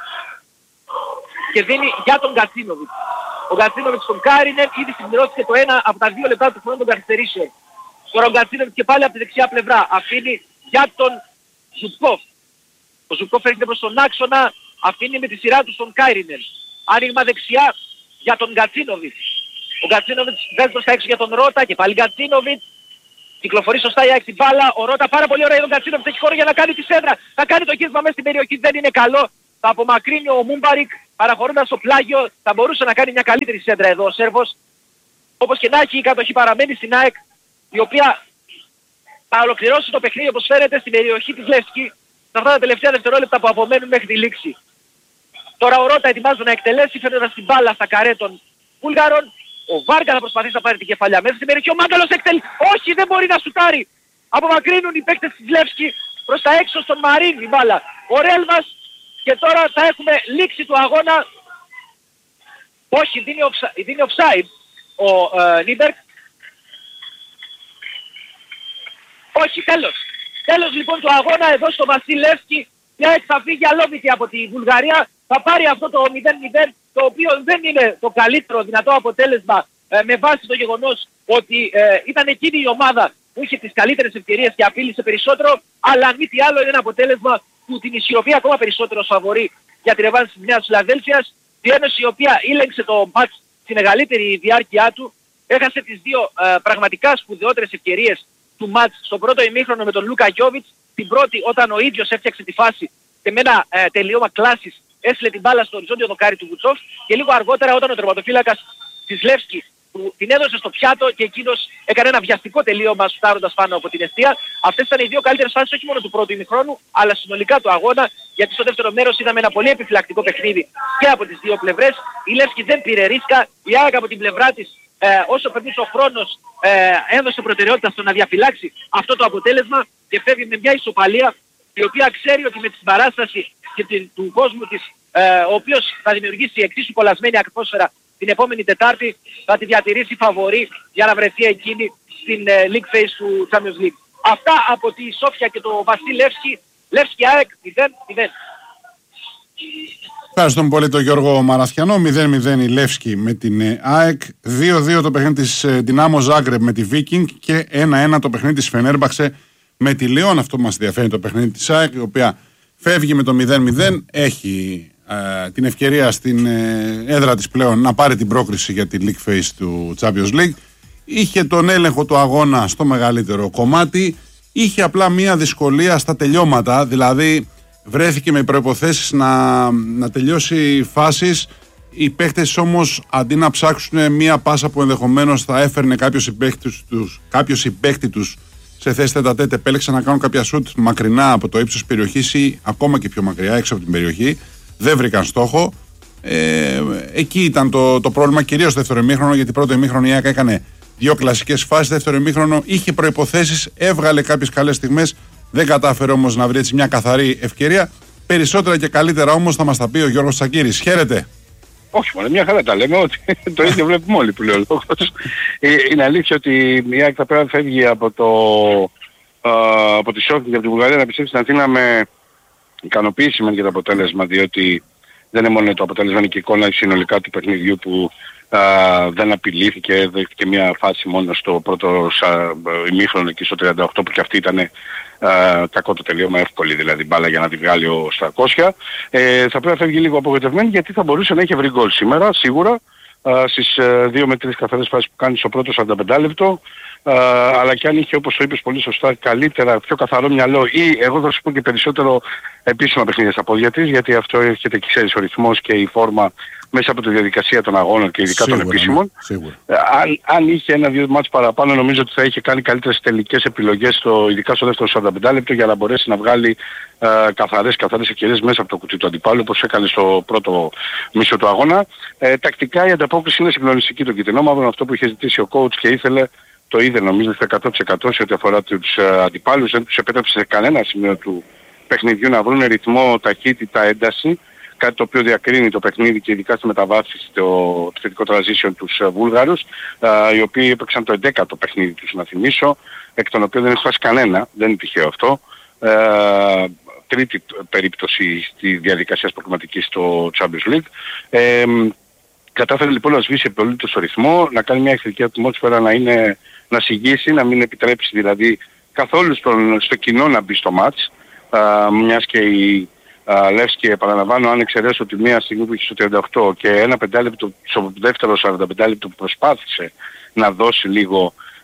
και δίνει για τον Γκατσίνοβιτς. Ο Γκατσίνοβιτς στον Κάιρινεν ήδη συμπληρώθηκε το ένα από τα 2 λεπτά του χρόνου των καθυστερήσεων. Τώρα ο Γκατσίνοβιτς και πάλι από τη δεξιά πλευρά αφήνει για τον Ζουμπκοφ. Ο Ζουμπκοφ έρχεται προς τον άξονα, αφήνει με τη σειρά του στον Κάιρινεν. Άνοιγμα δεξιά για τον Γκατσίνοβιτς. Ο Γκατσίνοβιτς βγάζει προς τα έξω για τον Ρώτα και πάλι Γκατσίνοβιτς. Κυκλοφορεί σωστά η ΑΕΚ την μπάλα. Ο Ρώτα πάρα πολύ ωραία. Ο Γκατσίνοβιτς έχει χώρο για να κάνει τη σέντρα. Θα κάνει το γύρισμα μέσα στην περιοχή. Δεν είναι καλό. θα απομακρύνει ο Μούμπαρικ παραχωρώντας το πλάγιο, θα μπορούσε να κάνει μια καλύτερη σέντρα εδώ ο Σέρβος. Όπως και να έχει, η κατοχή παραμένει στην ΑΕΚ, η οποία θα ολοκληρώσει το παιχνίδι όπως φαίνεται στην περιοχή της Λεύσκη σε αυτά τα τελευταία δευτερόλεπτα που απομένουν μέχρι τη λήξη. Τώρα ο Ρώτα ετοιμάζεται να εκτελέσει, φαίνοντας την μπάλα στα καρέ των Βούλγαρων. Ο Βάργα θα προσπαθήσει να πάρει την κεφαλιά μέσα στην περιοχή. Ο Μάνταλος όχι, δεν μπορεί να σουτάρει. Απομακρύνουν οι παίκτες της Λεύσκη προς τα έξω στον Μαρίν η μπάλα. Ο Ρέλμας, και τώρα θα έχουμε λήξη του αγώνα. Όχι, δίνει offside ο Νίμπερκ. Όχι, τέλος. Τέλος λοιπόν του αγώνα εδώ στο Βασιλεύσκι. Η ΑΕΚ θα φύγει αλόβητη από τη Βουλγαρία. Θα πάρει αυτό το 0-0, το οποίο δεν είναι το καλύτερο δυνατό αποτέλεσμα με βάση το γεγονός ότι ήταν εκείνη η ομάδα που είχε τις καλύτερες ευκαιρίες και απείλησε περισσότερο, αλλά αν μη τι άλλο είναι ένα αποτέλεσμα που την ισχυροποιεί ακόμα περισσότερο φαβορί για τη ρεβάνση της Νέας Φιλαδέλφειας. Η Ένωση η οποία ήλεγξε το μάτς στη μεγαλύτερη διάρκεια του, έχασε τις δύο πραγματικά σπουδαιότερες ευκαιρίες του μάτς στο πρώτο ημίχρονο με τον Λούκα Γιόβιτς. Την πρώτη όταν ο ίδιος έφτιαξε τη φάση και με ένα τελείωμα κλάσης έστειλε την μπάλα στο οριζόντιο δοκάρι του Βουτσόφ, και λίγο αργότερα όταν ο τερματοφύλακας της Λεύσκη που την έδωσε στο πιάτο και εκείνος έκανε ένα βιαστικό τελείωμα σουτάροντας πάνω από την εστία. Αυτές ήταν οι δύο καλύτερες φάσεις όχι μόνο του πρώτου ημιχρόνου, αλλά συνολικά του αγώνα, γιατί στο δεύτερο μέρος είδαμε ένα πολύ επιφυλακτικό παιχνίδι και από τις δύο πλευρές. Η Λεύσκη δεν πήρε ρίσκα, η ΑΕΚ από την πλευρά της όσο περνούσε ο χρόνος έδωσε προτεραιότητα στο να διαφυλάξει αυτό το αποτέλεσμα και φεύγει με μια ισοπαλία η οποία ξέρει ότι με την παράσταση και του κόσμου της, ο οποίος θα δημιουργήσει εξίσου κολλασμένη ατμόσφαιρα την επόμενη Τετάρτη, θα τη διατηρήσει φαβορί για να βρεθεί εκείνη στην League Phase του Champions League. Αυτά από τη Σόφια και το Βασιλεύσκι. Λεύσκι ΑΕΚ 0-0. Ευχαριστούμε πολύ τον Γιώργο Μαραθιανό. 0-0 η Λεύσκη με την ΑΕΚ, 2-2 το παιχνίδι της Δυνάμο Ζάγκρεπ με τη Βίκινγκ και 1-1 το παιχνίδι της Φενέρμπαξε με τη Λιόν. Αυτό που μας ενδιαφέρει το παιχνίδι της ΑΕΚ, η οποία φεύγει με το 0-0, έχει την ευκαιρία στην έδρα της πλέον να πάρει την πρόκριση για τη League Phase του Champions League. Είχε τον έλεγχο του αγώνα στο μεγαλύτερο κομμάτι, είχε απλά μία δυσκολία στα τελειώματα, δηλαδή βρέθηκε με προϋποθέσεις να τελειώσει φάσεις. Οι παίχτες όμως αντί να ψάξουν μία πάσα που ενδεχομένως θα έφερνε κάποιος συμπαίχτη τους σε θέση τετατέτ, επέλεξαν να κάνουν κάποια σουτ μακρινά από το ύψος περιοχής ή ακόμα και πιο μακριά έξω από την περιοχή. Δεν βρήκαν στόχο. Εκεί ήταν το πρόβλημα, κυρίως στο δεύτερο ημίχρονο, γιατί πρώτο ημίχρονο η ΑΕΚ έκανε δύο κλασικές φάσεις. Δεύτερο ημίχρονο είχε προϋποθέσεις, έβγαλε κάποιες καλές στιγμές, δεν κατάφερε όμως να βρει έτσι μια καθαρή ευκαιρία. Περισσότερα και καλύτερα όμως θα μας τα πει ο Γιώργος Τσακίρης. Χαίρετε. Όχι μόνο, μια χαρά τα λέμε, ότι το ίδιο βλέπουμε όλοι που λέει ο λόγος. Είναι αλήθεια ότι η ΑΕΚ θα πρέπει να φεύγει από τη Σόφια και από τη Βουλγαρία να επιστρέψει στην Αθήνα με ικανοποίηση για το αποτέλεσμα, διότι δεν είναι μόνο το αποτέλεσμα, είναι και η εικόνα συνολικά του παιχνιδιού που δεν απειλήθηκε, δέχτηκε μια φάση μόνο στο πρώτο ημίχρονο εκεί στο 38 που και αυτή ήταν κακό το τελείωμα, εύκολη δηλαδή μπάλα για να τη βγάλει ο Στρακόσια. Θα πρέπει να φεύγει λίγο απογοητευμένη, γιατί θα μπορούσε να είχε βρει γκολ σήμερα σίγουρα στις 2 με 3 καθαρές φάσεις που κάνει στο πρώτο 45 λεπτό. Αλλά και αν είχε, όπως το είπες πολύ σωστά, καλύτερα, πιο καθαρό μυαλό, ή εγώ θα σου πω και περισσότερο επίσημα παιχνίδια στα πόδια της, γιατί αυτό έρχεται και ξέρεις ο ρυθμός και η φόρμα μέσα από τη διαδικασία των αγώνων και ειδικά σίγουρα, των επίσημων. Αν είχε 1-2 μάτς παραπάνω, νομίζω ότι θα είχε κάνει καλύτερες τελικές επιλογές, ειδικά στο δεύτερο 45 λεπτό, για να μπορέσει να βγάλει καθαρές ευκαιρίες μέσα από το κουτί του αντιπάλου, όπως έκανε στο πρώτο μισό του αγώνα. Τακτικά η ανταπόκριση είναι συγκλονιστική των κυτρινόμαυρων, αυτό που είχε ζητήσει ο coach και ήθελε. Το είδε νομίζω στο 100% σε ό,τι αφορά τους αντιπάλους, δεν τους επέτρεψε σε κανένα σημείο του παιχνιδιού να βρουν ρυθμό, ταχύτητα, ένταση, κάτι το οποίο διακρίνει το παιχνίδι και ειδικά στη μεταβάσεις το θετικό transition τους Βούλγαρους, οι οποίοι έπαιξαν το 11ο παιχνίδι τους, να θυμίσω, εκ των οποίων δεν έχει χάσει κανένα, δεν είναι τυχαίο αυτό. Τρίτη περίπτωση στη διαδικασία προκριματικής στο Champions League. Κατάφερε λοιπόν να σβήσει πολύ το ρυθμό, να κάνει μια εχθρική ατμόσφαιρα, να συγγύσει, να μην επιτρέψει δηλαδή καθόλου στο κοινό να μπει στο μάτς, μιας και η Λεύσκη, επαναλαμβάνω, αν εξαιρέσω ότι μία στιγμή που είχε στο 38 και ένα 5 λεπτό, στο δεύτερο 45 λεπτό που προσπάθησε να δώσει λίγο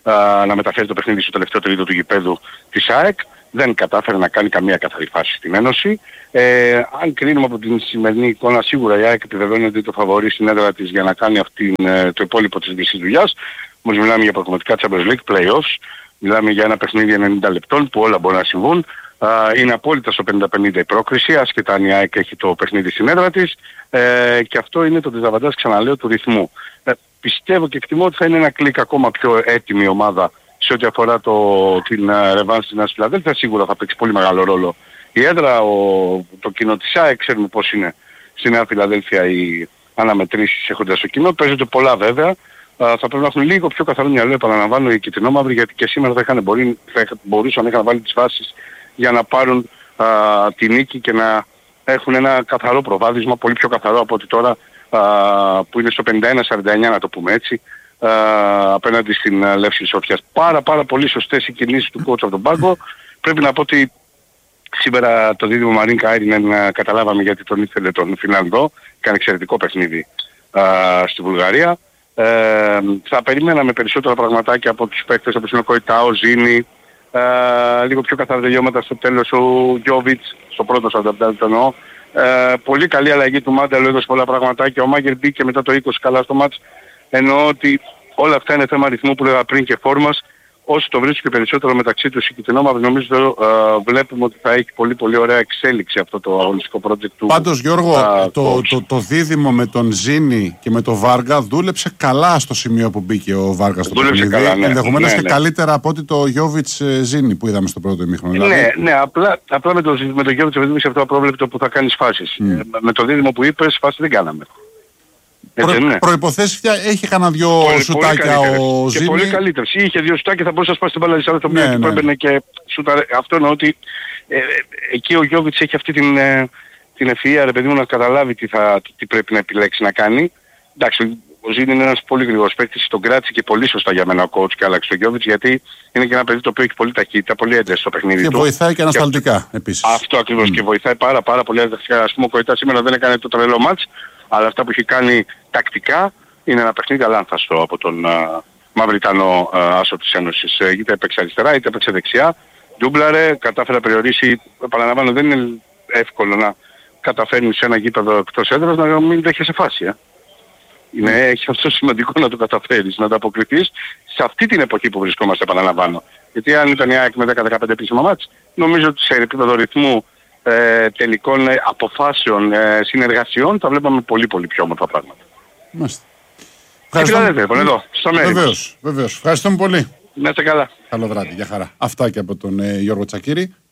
να μεταφέρει το παιχνίδι στο τελευταίο τρίτο του γηπέδου της ΑΕΚ. Δεν κατάφερε να κάνει καμία καθαρή φάση στην Ένωση. Αν κρίνουμε από την σημερινή εικόνα, σίγουρα η ΑΕΚ επιβεβαιώνει ότι το φαβορεί στην έδρα της για να κάνει το υπόλοιπο της δύσης δουλειάς. Όμως μιλάμε για πραγματικά Champions League, play-offs, μιλάμε για ένα παιχνίδι 90 λεπτών που όλα μπορεί να συμβούν. Είναι απόλυτα στο 50-50 η πρόκριση, άσχετα αν η ΑΕΚ έχει το παιχνίδι στην έδρα της, και αυτό είναι το δισαβαντάζ, ξαναλέω, του ρυθμού. Πιστεύω και εκτιμώ ότι θα είναι ένα κλικ ακόμα πιο έτοιμη η ομάδα σε ό,τι αφορά την ρεβάνς της Νέας Φιλαδέλφειας. Σίγουρα θα παίξει πολύ μεγάλο ρόλο η έδρα, το κοινό της ΑΕΚ. Ξέρουμε πώς είναι στη Νέα Φιλαδέλφεια οι αναμετρήσεις έχοντας το κοινό. Παίζονται πολλά βέβαια. Θα πρέπει να έχουν λίγο πιο καθαρό μυαλό, επαναλαμβάνω, οι κυτρινόμαυροι, γιατί και σήμερα θα μπορούσαν να είχαν βάλει τις βάσεις για να πάρουν τη νίκη και να έχουν ένα καθαρό προβάδισμα, πολύ πιο καθαρό από ότι τώρα που είναι στο 51-49, να το πούμε έτσι, απέναντι στην Λεύση Σόφιας. Πάρα πολύ σωστές οι κινήσεις του coach από τον πάγκο. Πρέπει να πω ότι σήμερα το δίδυμο Μαρίν Κάιρινεν καταλάβαμε γιατί τον ήθελε τον Φινλανδό. Κάνει εξαιρετικό παιχνίδι στη Βουλγαρία. Θα περιμέναμε περισσότερα πραγματάκια από τους παίκτες, όπως είναι ο Κοϊτάο, Ζήνη, λίγο πιο καθαρά τελειώματα στο τέλος, ο Γιόβιτς, στο πρώτο 45 το εννοώ. Πολύ καλή αλλαγή του Μάνταλου, έδωσε πολλά πραγματάκια. Ο Μάγκερ μπήκε μετά το 20 καλά στο μάτς. Εννοώ ότι όλα αυτά είναι θέμα αριθμού που λέγα πριν και φόρμας. Όσο το βρίσκει περισσότερο μεταξύ τους οι κυτρινόμαυροι, νομίζω βλέπουμε ότι θα έχει πολύ ωραία εξέλιξη αυτό το αγωνιστικό project του. Πάντως Γιώργο, το δίδυμο με τον Ζήνη και με τον Βάργα δούλεψε καλά στο σημείο που μπήκε ο Βάργα στο παιχνίδι. Ναι, ενδεχομένως και καλύτερα από ότι το Γιόβιτς Ζήνη που είδαμε στο πρώτο ημίχρονο. Ναι, απλά με το Γιόβιτς επειδή σε αυτό απρόβλεπτο που θα κάνεις φάσεις. Με το δίδυμο που είπες, φάση δεν κάναμε. Προϋποθέσεις έχει κανένα δυο σουτάκια ο Ζήνη. Και πολύ καλύτερες. Είχε δύο σουτάκια, θα μπορούσε να σπάσει την μπάλα της άλλης το οποίο του έμπαινε και σούταρε. Αυτό εννοώ ότι εκεί ο Γιόβιτς έχει αυτή την ευφυΐα, ρε παιδί μου, να καταλάβει τι πρέπει να επιλέξει να κάνει. Εντάξει, ο Ζήνη είναι ένας πολύ γρήγορος παίκτης, τον κράτησε και πολύ σωστά για μένα ο coach και άλλαξε τον Γιόβιτς, γιατί είναι και ένα παιδί το οποίο έχει πολύ ταχύτητα, πολύ ένταση στο παιχνίδι του. Και βοηθάει και ανασταλτικά επίσης. Αυτό ακριβώς, και βοηθάει πάρα πολύ ανασταλτικά. Ας πούμε ο Κοϊτά σήμερα δεν έκανε το τρελό μάτς, αλλά αυτά που έχει κάνει τακτικά είναι ένα παιχνίδι αλάνθαστο από τον Μαυριτανό άσο της Ένωσης. Είτε έπαιξε αριστερά είτε έπαιξε δεξιά. Ντούμπλαρε, κατάφερε να περιορίσει. Επαναλαμβάνω, δεν είναι εύκολο να καταφέρνεις σε ένα γήπεδο εκτός έδρας να μην δέχεσαι φάση. Έχει αυτό σημαντικό να το καταφέρεις, να ανταποκριθείς σε αυτή την εποχή που βρισκόμαστε, επαναλαμβάνω. Γιατί αν ήταν η ΑΕΚ με 10-15 επίσημα μάτς, νομίζω ότι σε επίπεδο ρυθμού τελικών αποφάσεων, συνεργασιών θα βλέπαμε πολύ πιο όμορφα πράγματα. Μάλιστα. Βεβαίως. Ευχαριστούμε πολύ. Να είστε καλά. Καλό βράδυ. Γεια χαρά. Αυτά και από τον Γιώργο Τσακίρη.